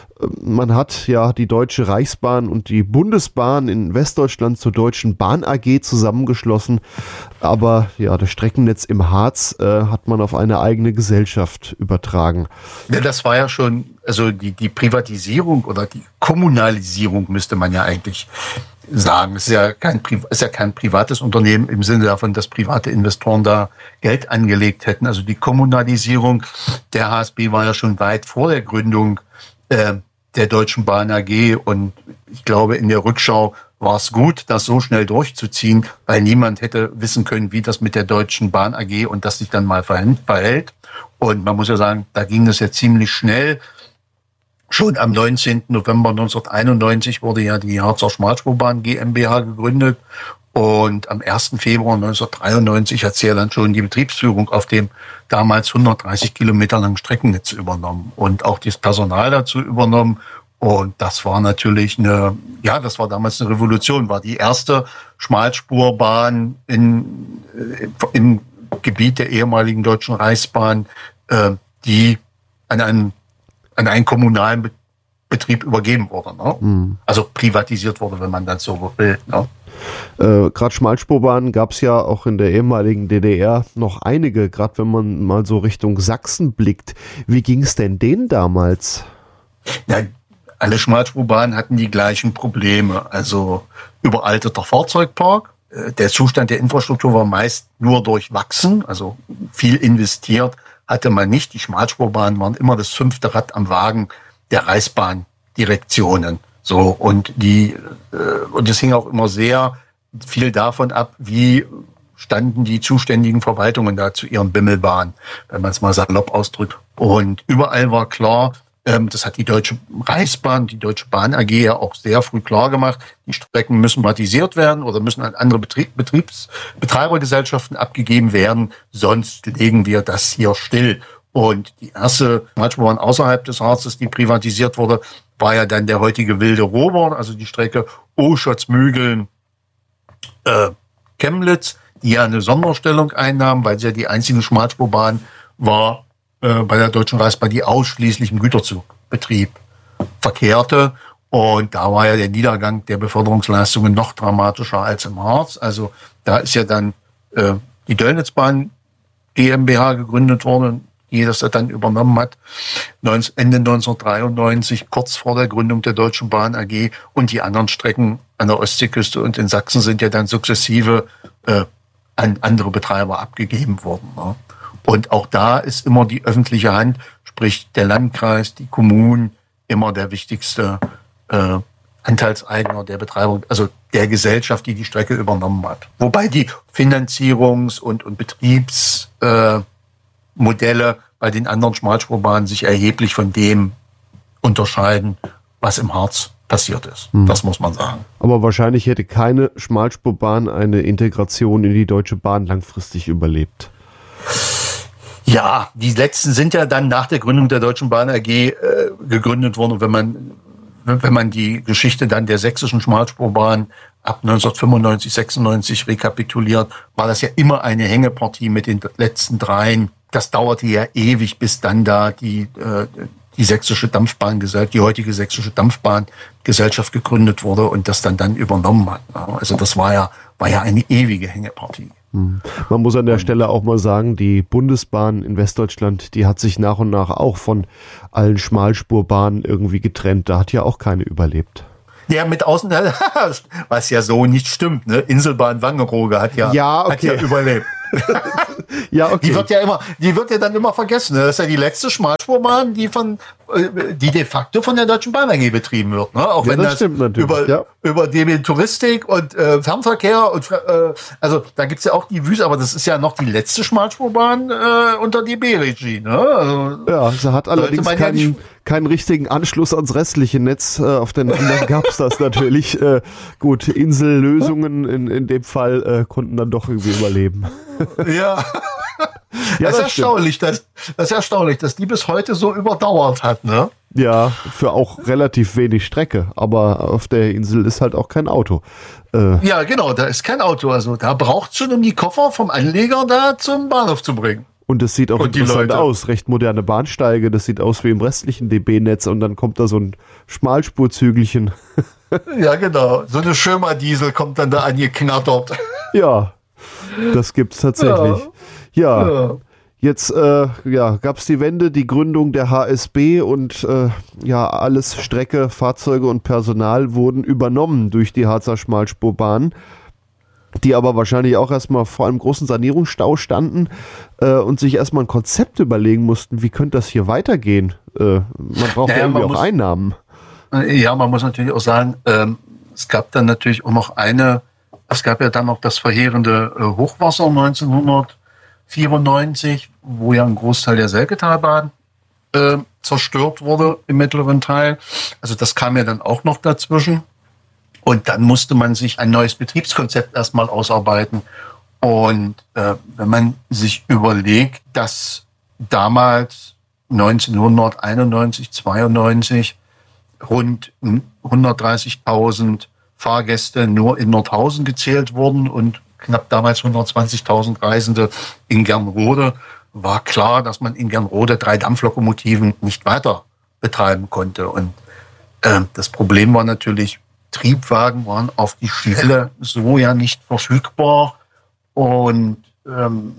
man hat ja die Deutsche Reichsbahn und die Bundesbahn in Westdeutschland zur Deutschen Bahn A G zusammengeschlossen. Aber ja, das Streckennetz im Harz äh, hat man auf eine eigene Gesellschaft übertragen. Ja, das war ja schon, also die, die Privatisierung oder die Kommunalisierung müsste man ja eigentlich sagen. Es ist ja kein, ist ja kein privates Unternehmen im Sinne davon, dass private Investoren da Geld angelegt hätten. Also die Kommunalisierung der H S B war ja schon weit vor der Gründung äh, der Deutschen Bahn A G, und ich glaube, in der Rückschau war es gut, das so schnell durchzuziehen, weil niemand hätte wissen können, wie das mit der Deutschen Bahn A G und das sich dann mal verhält. Und man muss ja sagen, da ging das ja ziemlich schnell. Schon am neunzehnten November neunzehnhunderteinundneunzig wurde ja die Harzer Schmalspurbahn GmbH gegründet. Und am ersten Februar neunzehnhundertdreiundneunzig hat sie ja dann schon die Betriebsführung auf dem damals hundertdreißig Kilometer langen Streckennetz übernommen und auch das Personal dazu übernommen. Und das war natürlich eine, ja, das war damals eine Revolution, war die erste Schmalspurbahn in, im Gebiet der ehemaligen Deutschen Reichsbahn, äh, die an einen, an einen kommunalen Betrieb übergeben wurde. Ne? Mhm. Also privatisiert wurde, wenn man das so will. Ne? Äh, gerade Schmalspurbahnen gab es ja auch in der ehemaligen D D R noch einige, gerade wenn man mal so Richtung Sachsen blickt. Wie ging es denn denen damals? Ja, alle Schmalspurbahnen hatten die gleichen Probleme. Also überalterter Fahrzeugpark. Der Zustand der Infrastruktur war meist nur durchwachsen. Also viel investiert hatte man nicht. Die Schmalspurbahnen waren immer das fünfte Rad am Wagen der Reichsbahndirektionen. So, und die, und es hing auch immer sehr viel davon ab, wie standen die zuständigen Verwaltungen da zu ihren Bimmelbahnen, wenn man es mal salopp ausdrückt. Und überall war klar, das hat die Deutsche Reichsbahn, die Deutsche Bahn A G ja auch sehr früh klar gemacht, die Strecken müssen privatisiert werden oder müssen an andere Betrieb, Betriebs, Betreibergesellschaften abgegeben werden, sonst legen wir das hier still. Und die erste Schmalspurbahn außerhalb des Harzes, die privatisiert wurde, war ja dann der heutige Wilde Rober, also die Strecke Oschotz-Mügeln, äh, Chemnitz, die ja eine Sonderstellung einnahm, weil sie ja die einzige Schmalspurbahn war äh, bei der Deutschen Reichsbahn, die ausschließlich im Güterzugbetrieb verkehrte. Und da war ja der Niedergang der Beförderungsleistungen noch dramatischer als im Harz. Also da ist ja dann äh, die Döllnitzbahn GmbH gegründet worden, die das dann übernommen hat, Ende neunzehnhundertdreiundneunzig, kurz vor der Gründung der Deutschen Bahn A G. Und die anderen Strecken an der Ostseeküste und in Sachsen sind ja dann sukzessive äh, an andere Betreiber abgegeben worden. Ne? Und auch da ist immer die öffentliche Hand, sprich der Landkreis, die Kommunen, immer der wichtigste äh, Anteilseigner der Betreiber, also der Gesellschaft, die die Strecke übernommen hat. Wobei die Finanzierungs- und, und Betriebs äh, Modelle bei den anderen Schmalspurbahnen sich erheblich von dem unterscheiden, was im Harz passiert ist. Hm. Das muss man sagen. Aber wahrscheinlich hätte keine Schmalspurbahn eine Integration in die Deutsche Bahn langfristig überlebt. Ja, die letzten sind ja dann nach der Gründung der Deutschen Bahn A G äh, gegründet worden. Und wenn man, wenn man die Geschichte dann der sächsischen Schmalspurbahn ab neunzehnhundertfünfundneunzig, sechsundneunzig rekapituliert, war das ja immer eine Hängepartie mit den letzten dreien. Das dauerte ja ewig, bis dann da die, äh, die sächsische Dampfbahngesellschaft, die heutige sächsische Dampfbahngesellschaft gegründet wurde und das dann dann übernommen hat. Also das war ja, war ja eine ewige Hängepartie. Man muss an der Stelle auch mal sagen, die Bundesbahn in Westdeutschland, die hat sich nach und nach auch von allen Schmalspurbahnen irgendwie getrennt. Da hat ja auch keine überlebt. Ja, mit außen, was ja so nicht stimmt, ne? Inselbahn Wangerooge hat ja, ja, okay. hat ja überlebt. Ja, okay. Die wird ja immer, die wird ja dann immer vergessen. Ne? Das ist ja die letzte Schmalspurbahn, die von, die de facto von der Deutschen Bahn A G betrieben wird. Ne? Auch ja, wenn das, das über, ja. über D B Touristik und äh, Fernverkehr und äh, also da gibt's ja auch die Wüste, aber das ist ja noch die letzte Schmalspurbahn äh, unter D B-Regie. Ne? Also, ja, sie hat allerdings keinen, ja keinen richtigen Anschluss ans restliche Netz. Äh, auf den anderen gab's das natürlich. Äh, gut, Insellösungen in, in dem Fall äh, konnten dann doch irgendwie überleben. Ja. Ja, das, das, ist erstaunlich, dass, das ist erstaunlich, dass die bis heute so überdauert hat, ne? Ja, für auch relativ wenig Strecke, aber auf der Insel ist halt auch kein Auto. Äh ja, genau, da ist kein Auto, also da braucht schon, um die Koffer vom Anleger da zum Bahnhof zu bringen. Und es sieht auch und interessant aus, recht moderne Bahnsteige, das sieht aus wie im restlichen D B-Netz und dann kommt da so ein Schmalspurzügelchen. Ja, genau, so eine Schömer-Diesel kommt dann da angeknattert. Ja, das gibt's tatsächlich. Ja, ja. Jetzt äh, ja, gab es die Wende, die Gründung der H S B und äh, ja, alles Strecke, Fahrzeuge und Personal wurden übernommen durch die Harzer Schmalspurbahn, die aber wahrscheinlich auch erstmal vor einem großen Sanierungsstau standen äh, und sich erstmal ein Konzept überlegen mussten, wie könnte das hier weitergehen? Äh, man braucht naja, ja irgendwie auch muss, Einnahmen. Ja, man muss natürlich auch sagen, ähm, es gab dann natürlich auch noch eine, es gab ja dann noch das verheerende äh, Hochwasser neunzehnhundertvierundneunzig, wo ja ein Großteil der Selketalbahn äh, zerstört wurde im mittleren Teil. Also das kam ja dann auch noch dazwischen. Und dann musste man sich ein neues Betriebskonzept erstmal ausarbeiten. Und äh, wenn man sich überlegt, dass damals neunzehnhunderteinundneunzig, zweiundneunzig rund hundertdreißigtausend Fahrgäste nur in Nordhausen gezählt wurden und knapp damals hundertzwanzigtausend Reisende in Gernrode, war klar, dass man in Gernrode drei Dampflokomotiven nicht weiter betreiben konnte. Und äh, das Problem war natürlich, Triebwagen waren auf die Schnelle so ja nicht verfügbar. Und ähm,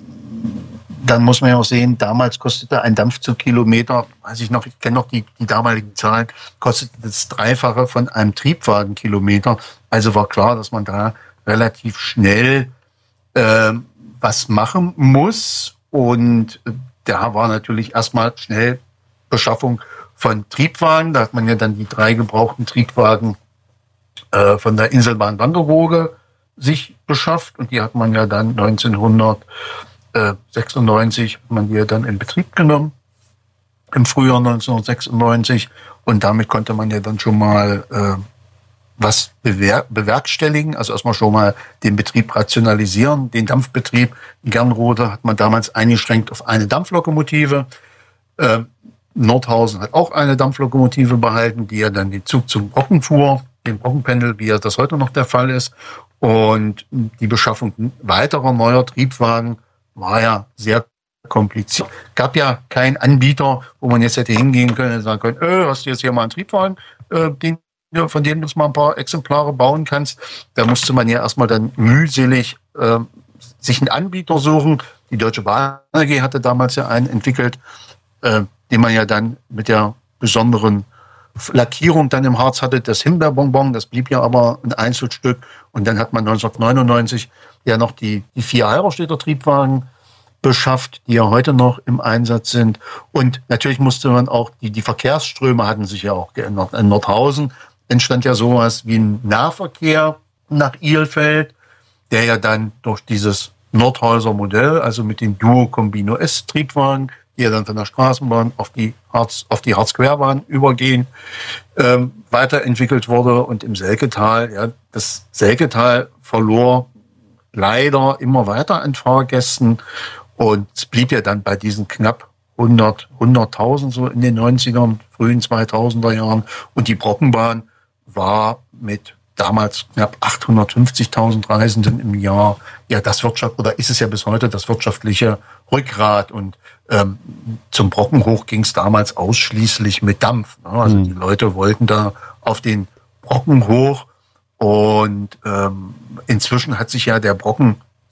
dann muss man ja auch sehen, damals kostete ein Dampfzugkilometer, weiß ich noch, ich kenne noch die, die damaligen Zahlen, kostete das Dreifache von einem Triebwagenkilometer. Also war klar, dass man da relativ schnell äh, was machen muss. Und da war natürlich erstmal schnell Beschaffung von Triebwagen. Da hat man ja dann die drei gebrauchten Triebwagen äh, von der Inselbahn Wangerooge sich beschafft. Und die hat man ja dann neunzehnhundertsechsundneunzig hat man die ja dann in Betrieb genommen. Im Frühjahr neunzehnhundertsechsundneunzig. Und damit konnte man ja dann schon mal äh, was bewer- bewerkstelligen, also erstmal schon mal den Betrieb rationalisieren. Den Dampfbetrieb in Gernrode hat man damals eingeschränkt auf eine Dampflokomotive. Äh, Nordhausen hat auch eine Dampflokomotive behalten, die ja dann den Zug zum Brocken fuhr, den Brockenpendel, wie ja das heute noch der Fall ist. Und die Beschaffung weiterer neuer Triebwagen war ja sehr kompliziert. Gab ja keinen Anbieter, wo man jetzt hätte hingehen können und sagen können, äh, hast du jetzt hier mal einen Triebwagen, äh, den von denen du mal ein paar Exemplare bauen kannst. Da musste man ja erstmal dann mühselig äh, sich einen Anbieter suchen. Die Deutsche Bahn A G hatte damals ja einen entwickelt, äh, den man ja dann mit der besonderen Lackierung dann im Harz hatte, das Himbeerbonbon, das blieb ja aber ein Einzelstück. Und dann hat man neunzehnhundertneunundneunzig ja noch die, die vier Halberstädter Triebwagen beschafft, die ja heute noch im Einsatz sind. Und natürlich musste man auch, die, die Verkehrsströme hatten sich ja auch geändert. In Nordhausen entstand ja sowas wie ein Nahverkehr nach Ilfeld, der ja dann durch dieses Nordhauser Modell, also mit den Duo-Combino-S-Triebwagen, die ja dann von der Straßenbahn auf die Harz, auf die Harzquerbahn übergehen, ähm, weiterentwickelt wurde. Und im Selketal, ja, das Selketal verlor leider immer weiter an Fahrgästen. Und es blieb ja dann bei diesen knapp hundert, hunderttausend so in den neunzigern, frühen zweitausender Jahren. Und die Brockenbahn war mit damals knapp achthundertfünfzigtausend Reisenden im Jahr ja das Wirtschaft, oder ist es ja bis heute das wirtschaftliche Rückgrat. Und ähm, zum Brocken hoch ging es damals ausschließlich mit Dampf. Ne? Also mhm. die Leute wollten da auf den Brocken hoch. Und ähm, inzwischen hat sich ja der Brocken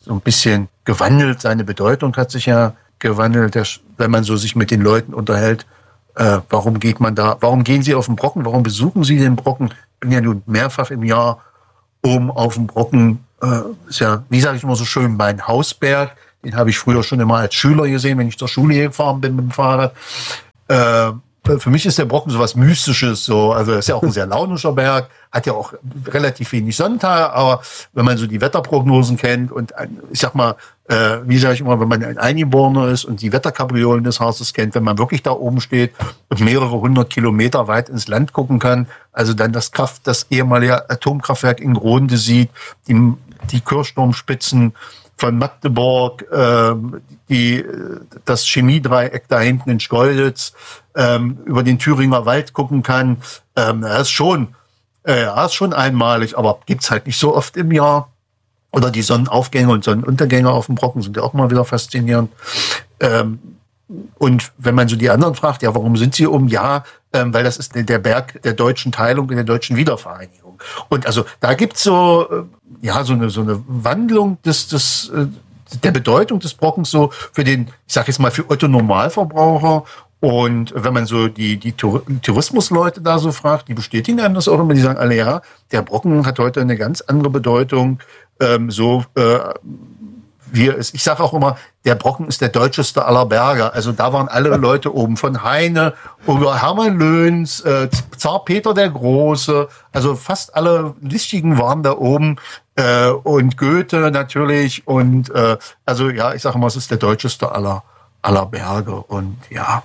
so ein bisschen gewandelt. Seine Bedeutung hat sich ja gewandelt, der, wenn man so sich mit den Leuten unterhält. Äh, warum geht man da? Warum gehen Sie auf den Brocken? Warum besuchen Sie den Brocken? Ich bin ja nun mehrfach im Jahr oben auf dem Brocken. Äh, ist ja, wie sage ich immer so schön, mein Hausberg. Den habe ich früher schon immer als Schüler gesehen, wenn ich zur Schule gefahren bin mit dem Fahrrad. Äh, Für mich ist der Brocken so was Mystisches, so, also ist ja auch ein sehr launischer Berg, hat ja auch relativ wenig Sonnentage, aber wenn man so die Wetterprognosen kennt und ich sag mal, äh, wie sage ich immer, wenn man ein Eingeborener ist und die Wetterkapriolen des Hauses kennt, wenn man wirklich da oben steht und mehrere hundert Kilometer weit ins Land gucken kann, also dann das Kraft, das ehemalige Atomkraftwerk in Gronde sieht, die, die Kirchturmspitzen von Magdeburg, äh, die, das Chemiedreieck da hinten in Schkeuditz, ähm, über den Thüringer Wald gucken kann. Ähm, das ist schon, äh, das ist schon einmalig, aber gibt's halt nicht so oft im Jahr. Oder die Sonnenaufgänge und Sonnenuntergänge auf dem Brocken sind ja auch mal wieder faszinierend. Ähm, und wenn man so die anderen fragt, ja, warum sind sie oben? Ja, ähm, weil das ist der Berg der deutschen Teilung in der deutschen Wiedervereinigung. Und also da gibt's so, äh, ja, so eine, so eine Wandlung des, des, äh, der Bedeutung des Brockens so für den, ich sag jetzt mal, für Otto Normalverbraucher. Und wenn man so die, die Tourismusleute da so fragt, die bestätigen einem das auch immer, die sagen alle, ja, der Brocken hat heute eine ganz andere Bedeutung, ähm, so, äh, wie es, ich sage auch immer, der Brocken ist der deutscheste aller Berge. Also da waren alle Leute oben, von Heine über Hermann Löns, äh, Zar Peter der Große, also fast alle Listigen waren da oben, äh, und Goethe natürlich und äh, also ja, ich sage immer, es ist der deutscheste aller aller Berge und ja.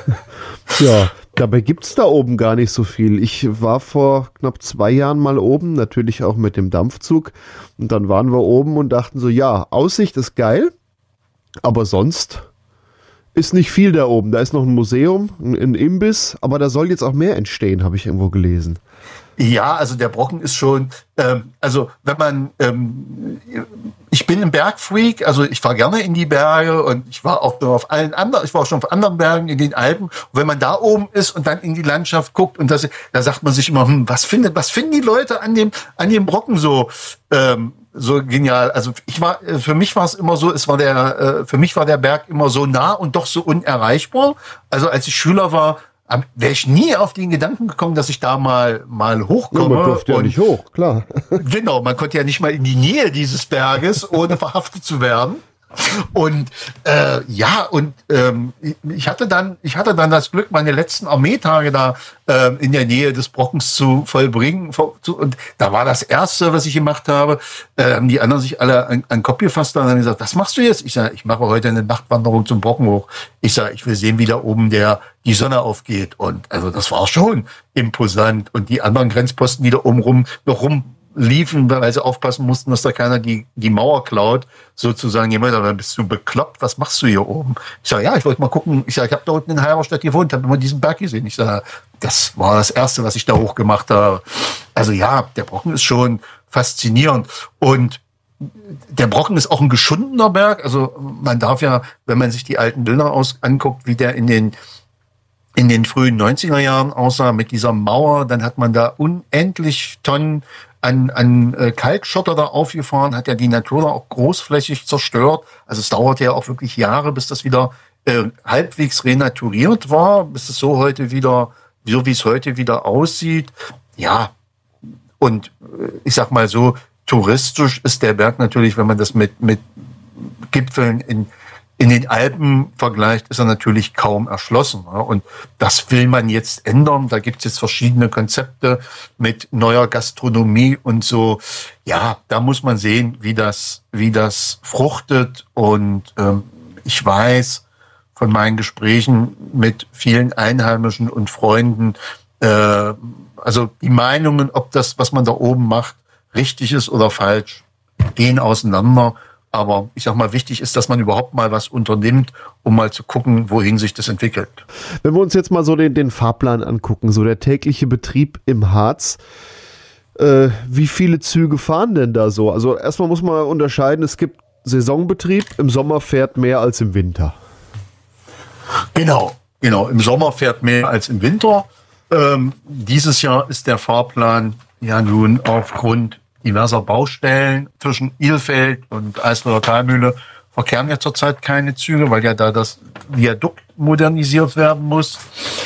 Ja, dabei gibt's da oben gar nicht so viel. Ich war vor knapp zwei Jahren mal oben, natürlich auch mit dem Dampfzug. Und dann waren wir oben und dachten so, ja, Aussicht ist geil, aber sonst ist nicht viel da oben. Da ist noch ein Museum, ein Imbiss, aber da soll jetzt auch mehr entstehen, habe ich irgendwo gelesen. Ja, also der Brocken ist schon, ähm, also wenn man, ähm, ich bin ein Bergfreak, also ich fahre gerne in die Berge und ich war auch schon auf allen anderen, ich war auch schon auf anderen Bergen in den Alpen. Und wenn man da oben ist und dann in die Landschaft guckt und das, da sagt man sich immer, hm, was findet, was finden die Leute an dem, an dem Brocken so, ähm, so genial. Also ich war, für mich war es immer so, es war der, für mich war der Berg immer so nah und doch so unerreichbar. Also als ich Schüler war, wäre ich nie auf den Gedanken gekommen, dass ich da mal mal hochkomme. Ja, man durfte ja nicht hoch, klar. Genau, man konnte ja nicht mal in die Nähe dieses Berges, ohne verhaftet zu werden. Und äh, ja, und ähm, ich hatte dann, ich hatte dann das Glück, meine letzten Armeetage da äh, in der Nähe des Brockens zu vollbringen. Und da war das Erste, was ich gemacht habe, äh, haben die anderen sich alle an, an den Kopf gefasst und haben gesagt, was machst du jetzt? Ich sage, ich mache heute eine Nachtwanderung zum Brocken hoch. Ich sage, ich will sehen, wie da oben der die Sonne aufgeht. Und also das war schon imposant. Und die anderen Grenzposten, die da oben rum noch rum liefen, weil sie aufpassen mussten, dass da keiner die, die Mauer klaut, sozusagen. Jemand, dann bist du bekloppt, was machst du hier oben? Ich sage, ja, ich wollte mal gucken. Ich sage, ich habe da unten in Halberstadt gewohnt, habe immer diesen Berg gesehen. Ich sage, das war das Erste, was ich da hoch gemacht habe. Also ja, der Brocken ist schon faszinierend. Und der Brocken ist auch ein geschundener Berg. Also man darf ja, wenn man sich die alten Bilder aus, anguckt, wie der in den in den frühen neunziger Jahren aussah, mit dieser Mauer, dann hat man da unendlich Tonnen an, an äh, Kalkschotter da aufgefahren, hat ja die Natur da auch großflächig zerstört. Also es dauerte ja auch wirklich Jahre, bis das wieder äh, halbwegs renaturiert war, bis es so heute wieder, so wie es heute wieder aussieht. Ja, und äh, ich sag mal so, touristisch ist der Berg natürlich, wenn man das mit, mit Gipfeln in In den Alpen vergleicht, ist er natürlich kaum erschlossen. Und das will man jetzt ändern. Da gibt es jetzt verschiedene Konzepte mit neuer Gastronomie und so. Ja, da muss man sehen, wie das, wie das fruchtet. Und ähm, ich weiß von meinen Gesprächen mit vielen Einheimischen und Freunden, äh, also die Meinungen, ob das, was man da oben macht, richtig ist oder falsch, gehen auseinander. Aber ich sag mal, wichtig ist, dass man überhaupt mal was unternimmt, um mal zu gucken, wohin sich das entwickelt. Wenn wir uns jetzt mal so den, den Fahrplan angucken, so der tägliche Betrieb im Harz, äh, wie viele Züge fahren denn da so? Also erstmal muss man unterscheiden, es gibt Saisonbetrieb, im Sommer fährt mehr als im Winter. Genau, genau. Im Sommer fährt mehr als im Winter. Ähm, dieses Jahr ist der Fahrplan ja nun aufgrund diverser Baustellen zwischen Ilfeld und Eisler Talmühle verkehren ja zurzeit keine Züge, weil ja da das Viadukt modernisiert werden muss.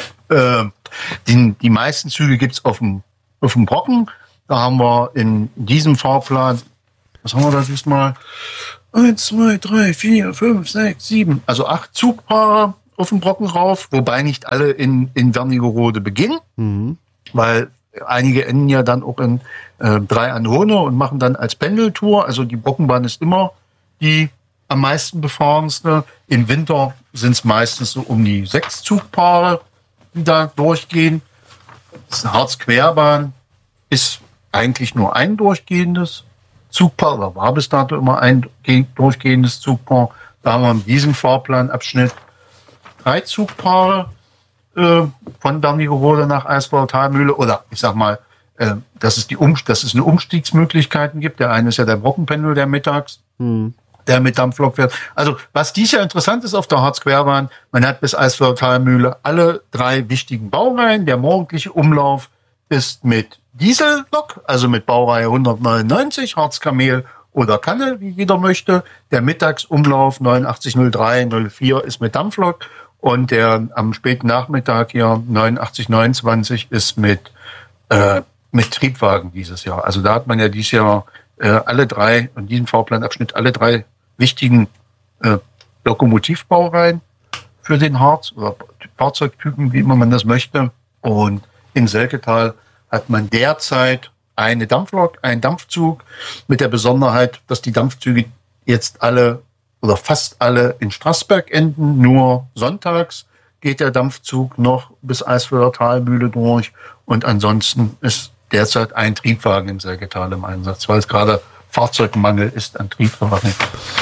Äh, die, die meisten Züge gibt's auf dem, auf dem Brocken. Da haben wir in diesem Fahrplan, was haben wir da diesmal? Eins, zwei, drei, vier, fünf, sechs, sieben, also acht Zugpaare auf dem Brocken rauf, wobei nicht alle in, in Wernigerode beginnen, mhm. weil einige enden ja dann auch in äh, drei an Hohne und machen dann als Pendeltour. Also die Brockenbahn ist immer die am meisten befahrenste. Im Winter sind es meistens so um die sechs Zugpaare, die da durchgehen. Das ist eine Harz-Querbahn, ist eigentlich nur ein durchgehendes Zugpaar, oder war bis dato immer ein durchgehendes Zugpaar. Da haben wir in diesem Fahrplanabschnitt drei Zugpaare äh, von Wernigerode nach Eisweiler Talmühle, oder ich sag mal, äh, dass es die um, dass es eine Umstiegsmöglichkeiten gibt. Der eine ist ja der Brockenpendel, der mittags, hm. der mit Dampflok fährt. Also was dies Jahr interessant ist auf der Harz-Querbahn, man hat bis Eisweiler Talmühle alle drei wichtigen Baureihen. Der morgendliche Umlauf ist mit Diesellok, also mit Baureihe hundertneunundneunzig, Harz-Kamel oder Kanne, wie jeder möchte. Der Mittagsumlauf neunundachtzig null drei null vier ist mit Dampflok und der am späten Nachmittag hier neunundachtzig neunundzwanzig ist mit, äh, mit Triebwagen dieses Jahr. Also da hat man ja dieses Jahr äh, alle drei, in diesem Fahrplanabschnitt, alle drei wichtigen äh, Lokomotivbaureihen für den Harz oder Fahrzeugtypen, wie immer man das möchte. Und in Selketal hat man derzeit eine Dampflok, einen Dampfzug mit der Besonderheit, dass die Dampfzüge jetzt alle oder fast alle in Straßberg enden. Nur sonntags geht der Dampfzug noch bis Eisweiler Talmühle durch und ansonsten ist derzeit ein Triebwagen in Selketal im Einsatz, weil es gerade Fahrzeugmangel ist an Triebwagen.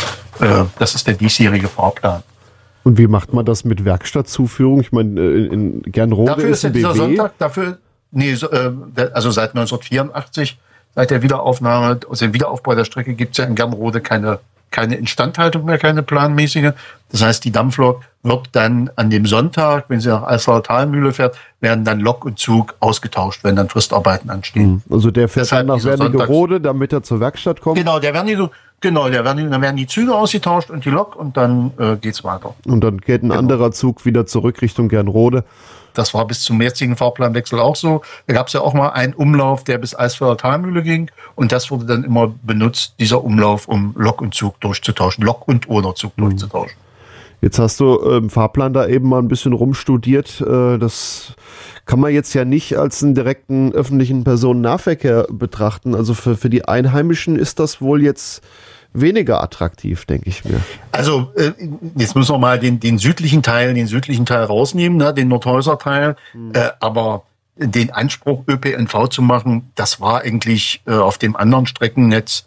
Äh, das ist der diesjährige Fahrplan. Und wie macht man das mit Werkstattzuführung? Ich meine, in Gernrode dafür ist ein dieser B W. Sonntag, dafür, nee, so, äh, also seit neunzehnhundertvierundachtzig, seit der Wiederaufnahme, also dem Wiederaufbau der Strecke gibt es ja in Gernrode keine, keine Instandhaltung mehr, keine planmäßige. Das heißt, die Dampflok wird dann an dem Sonntag, wenn sie nach Eisweiler Talmühle fährt, werden dann Lok und Zug ausgetauscht, wenn dann Fristarbeiten anstehen. Also der fährt Deshalb dann nach dieser Wernigerode, damit er zur Werkstatt kommt? Genau, der Wernigerode. Genau, der werden, dann werden die Züge ausgetauscht und die Lok und dann äh, geht's weiter. Und dann geht ein genau. anderer Zug wieder zurück Richtung Gernrode. Das war bis zum jetzigen Fahrplanwechsel auch so. Da gab es ja auch mal einen Umlauf, der bis Eisweiler Talmühle ging. Und das wurde dann immer benutzt, dieser Umlauf, um Lok und Zug durchzutauschen. Lok und oder Zug mhm. durchzutauschen. Jetzt hast du im ähm, Fahrplan da eben mal ein bisschen rumstudiert. Äh, das kann man jetzt ja nicht als einen direkten öffentlichen Personennahverkehr betrachten. Also für, für die Einheimischen ist das wohl jetzt weniger attraktiv, denke ich mir. Also äh, jetzt müssen wir mal den, den südlichen Teil, den südlichen Teil rausnehmen, ne, den Nordhäuser Teil. Mhm. Äh, aber den Anspruch, Ö P N V zu machen, das war eigentlich äh, auf dem anderen Streckennetz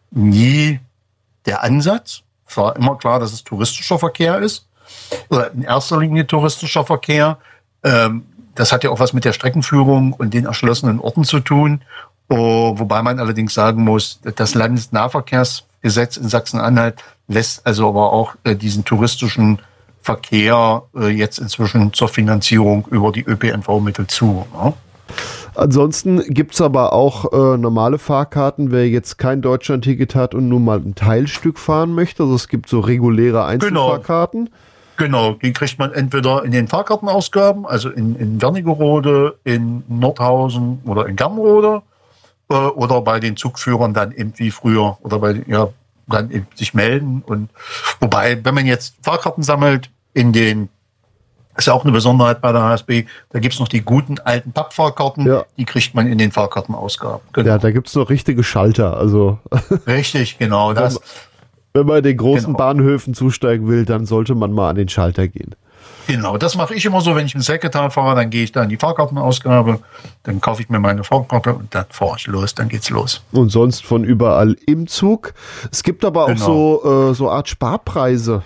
nie der Ansatz. Es war immer klar, dass es touristischer Verkehr ist. Oder in erster Linie touristischer Verkehr. Ähm, das hat ja auch was mit der Streckenführung und den erschlossenen Orten zu tun. Oh, wobei man allerdings sagen muss, das Landesnahverkehrsgesetz in Sachsen-Anhalt lässt also aber auch äh, diesen touristischen Verkehr äh, jetzt inzwischen zur Finanzierung über die Ö P N V-Mittel zu. Ne? Ansonsten gibt's aber auch äh, normale Fahrkarten, wer jetzt kein Deutschlandticket hat und nur mal ein Teilstück fahren möchte. Also es gibt so reguläre Einzelfahrkarten. Genau, genau. Die kriegt man entweder in den Fahrkartenausgaben, also in, in Wernigerode, in Nordhausen oder in Gernrode, äh, oder bei den Zugführern dann eben wie früher oder bei ja dann eben sich melden. Und wobei, wenn man jetzt Fahrkarten sammelt in den ist ja auch eine Besonderheit bei der H S B. Da gibt's noch die guten alten Pappfahrkarten, ja. Die kriegt man in den Fahrkartenausgaben. Genau. Ja, da gibt's noch richtige Schalter. Also richtig, genau. Das, wenn man in den großen genau. Bahnhöfen zusteigen will, dann sollte man mal an den Schalter gehen. Genau, das mache ich immer so, wenn ich im Selketal fahre, dann gehe ich da in die Fahrkartenausgabe, dann kaufe ich mir meine Fahrkarte und dann fahre ich los, dann geht's los. Und sonst von überall im Zug. Es gibt aber auch genau. so äh, so Art Sparpreise.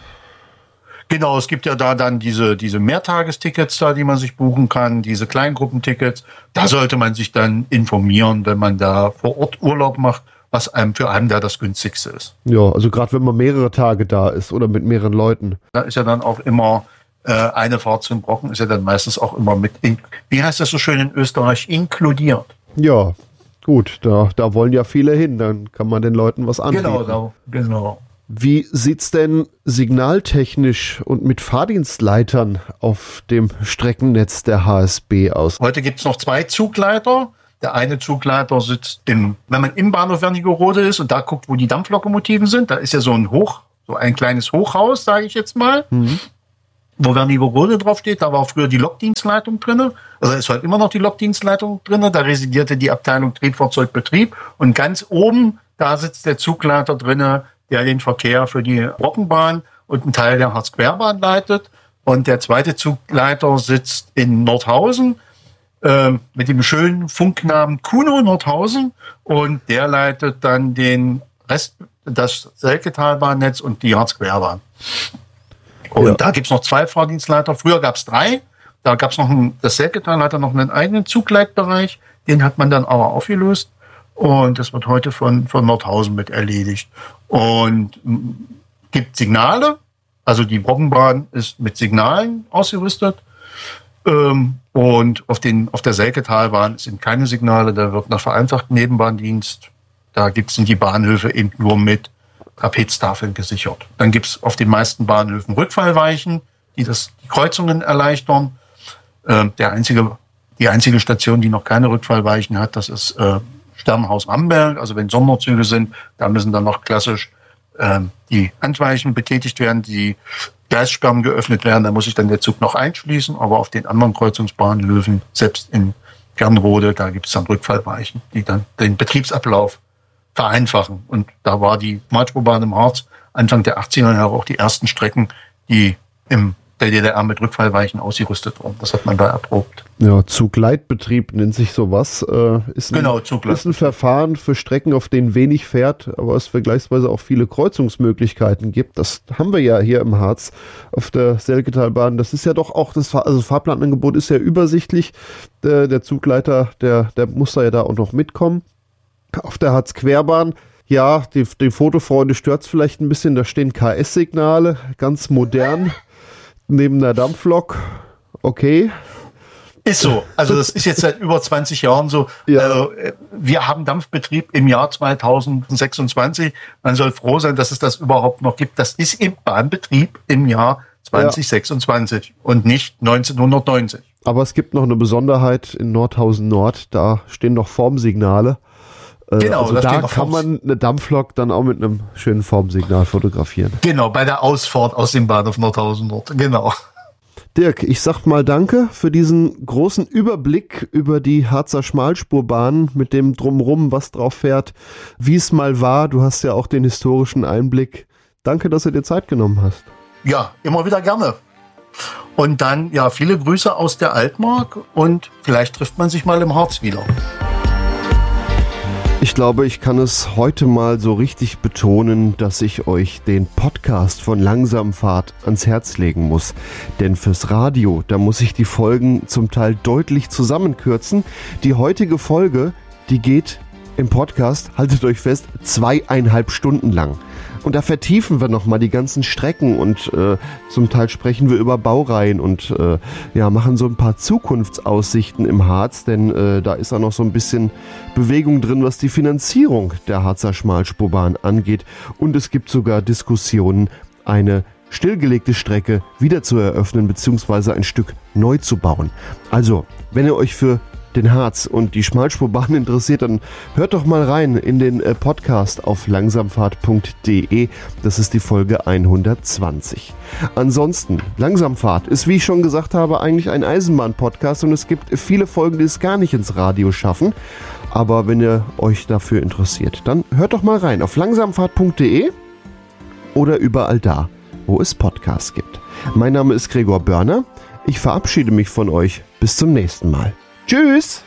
Genau, es gibt ja da dann diese, diese Mehrtagestickets da, die man sich buchen kann, diese Kleingruppentickets. Da sollte man sich dann informieren, wenn man da vor Ort Urlaub macht, was einem für einen da das günstigste ist. Ja, also gerade wenn man mehrere Tage da ist oder mit mehreren Leuten. Da ist ja dann auch immer äh, eine Fahrt zum Brocken, ist ja dann meistens auch immer mit, in, wie heißt das so schön in Österreich, inkludiert. Ja, Gut, da, da wollen ja viele hin, dann kann man den Leuten was anbieten. Genau, da, genau. Wie sieht's denn signaltechnisch und mit Fahrdienstleitern auf dem Streckennetz der H S B aus? Heute gibt es noch zwei Zugleiter. Der eine Zugleiter sitzt im, wenn man im Bahnhof Wernigerode ist und da guckt, wo die Dampflokomotiven sind, da ist ja so ein Hoch, so ein kleines Hochhaus, sage ich jetzt mal, mhm. wo Wernigerode draufsteht. Da war früher die Lokdienstleitung drin. Also ist heute immer noch die Lokdienstleitung drin. Da residierte die Abteilung Triebfahrzeugbetrieb. Und ganz oben, da sitzt der Zugleiter drin, der den Verkehr für die Brockenbahn und einen Teil der Harzquerbahn leitet. Und der zweite Zugleiter sitzt in Nordhausen äh, mit dem schönen Funknamen Kuno Nordhausen. Und der leitet dann den Rest, das Selketalbahnnetz und die Harzquerbahn. Und ja. da gibt's noch zwei Fahrdienstleiter. Früher gab's drei. Da gab's noch ein, das Selketal hatte noch einen eigenen Zugleitbereich. Den hat man dann aber aufgelöst. Und das wird heute von, von Nordhausen mit erledigt. Und m, gibt Signale. Also die Brockenbahn ist mit Signalen ausgerüstet. Ähm, und auf, den, auf der Selketalbahn sind keine Signale. Da wird nach vereinfachten Nebenbahndienst. Da gibt's sind die Bahnhöfe eben nur mit Trapeztafeln gesichert. Dann gibt's auf den meisten Bahnhöfen Rückfallweichen, die das, die Kreuzungen erleichtern. Ähm, der einzige, die einzige Station, die noch keine Rückfallweichen hat, das ist äh, Sternhaus Amberg. Also wenn Sonderzüge sind, da müssen dann noch klassisch ähm, die Handweichen betätigt werden, die Gleissperren geöffnet werden. Da muss sich dann der Zug noch einschließen. Aber auf den anderen Kreuzungsbahnhöfen, selbst in Gernrode, da gibt es dann Rückfallweichen, die dann den Betriebsablauf vereinfachen. Und da war die Schmalspurbahn im Harz Anfang der achtziger Jahre auch die ersten Strecken, die im der D D R mit Rückfallweichen ausgerüstet wurden. Das hat man da erprobt. Ja, Zugleitbetrieb nennt sich sowas. Äh, ist, ein, genau, Zugleit. ist ein Verfahren für Strecken, auf denen wenig fährt, aber es vergleichsweise auch viele Kreuzungsmöglichkeiten gibt. Das haben wir ja hier im Harz auf der Selketalbahn. Das ist ja doch auch, das also Fahrplanangebot ist ja übersichtlich. Der, der Zugleiter, der, der muss da ja da auch noch mitkommen. Auf der Harzquerbahn, ja, die, die Fotofreunde stört es vielleicht ein bisschen, da stehen K S-Signale, ganz modern, neben der Dampflok, okay. Ist so, also das ist jetzt seit über zwanzig Jahren so. Ja. Also, wir haben Dampfbetrieb im Jahr zweitausendsechsundzwanzig, man soll froh sein, dass es das überhaupt noch gibt. Das ist im Bahnbetrieb im Jahr zweitausendsechsundzwanzig ja. und nicht neunzehnhundertneunzig. Aber es gibt noch eine Besonderheit in Nordhausen Nord, da stehen noch Formsignale. Genau, also da kann man eine Dampflok dann auch mit einem schönen Formsignal fotografieren. Genau, bei der Ausfahrt aus dem Bahnhof Nordhausen Nord, genau. Dirk, ich sag mal danke für diesen großen Überblick über die Harzer Schmalspurbahn mit dem Drumrum, was drauf fährt, wie es mal war. Du hast ja auch den historischen Einblick. Danke, dass du dir Zeit genommen hast. Ja, immer wieder gerne. Und dann, ja, viele Grüße aus der Altmark und vielleicht trifft man sich mal im Harz wieder. Ich glaube, ich kann es heute mal so richtig betonen, dass ich euch den Podcast von Langsamfahrt ans Herz legen muss. Denn fürs Radio, da muss ich die Folgen zum Teil deutlich zusammenkürzen. Die heutige Folge, die geht im Podcast, haltet euch fest, zweieinhalb Stunden lang. Und da vertiefen wir nochmal die ganzen Strecken und äh, zum Teil sprechen wir über Baureihen und äh, ja, machen so ein paar Zukunftsaussichten im Harz, denn äh, da ist auch noch so ein bisschen Bewegung drin, was die Finanzierung der Harzer Schmalspurbahn angeht. Und es gibt sogar Diskussionen, eine stillgelegte Strecke wieder zu eröffnen bzw. ein Stück neu zu bauen. Also, wenn ihr euch für den Harz und die Schmalspurbahn interessiert, dann hört doch mal rein in den äh, Podcast auf langsamfahrt punkt de. Das ist die Folge hundertzwanzig. Ansonsten, Langsamfahrt ist, wie ich schon gesagt habe, eigentlich ein Eisenbahn-Podcast und es gibt viele Folgen, die es gar nicht ins Radio schaffen. Aber wenn ihr euch dafür interessiert, dann hört doch mal rein auf langsamfahrt punkt de oder überall da, wo es Podcasts gibt. Mein Name ist Gregor Börner. Ich verabschiede mich von euch. Bis zum nächsten Mal. Tschüss!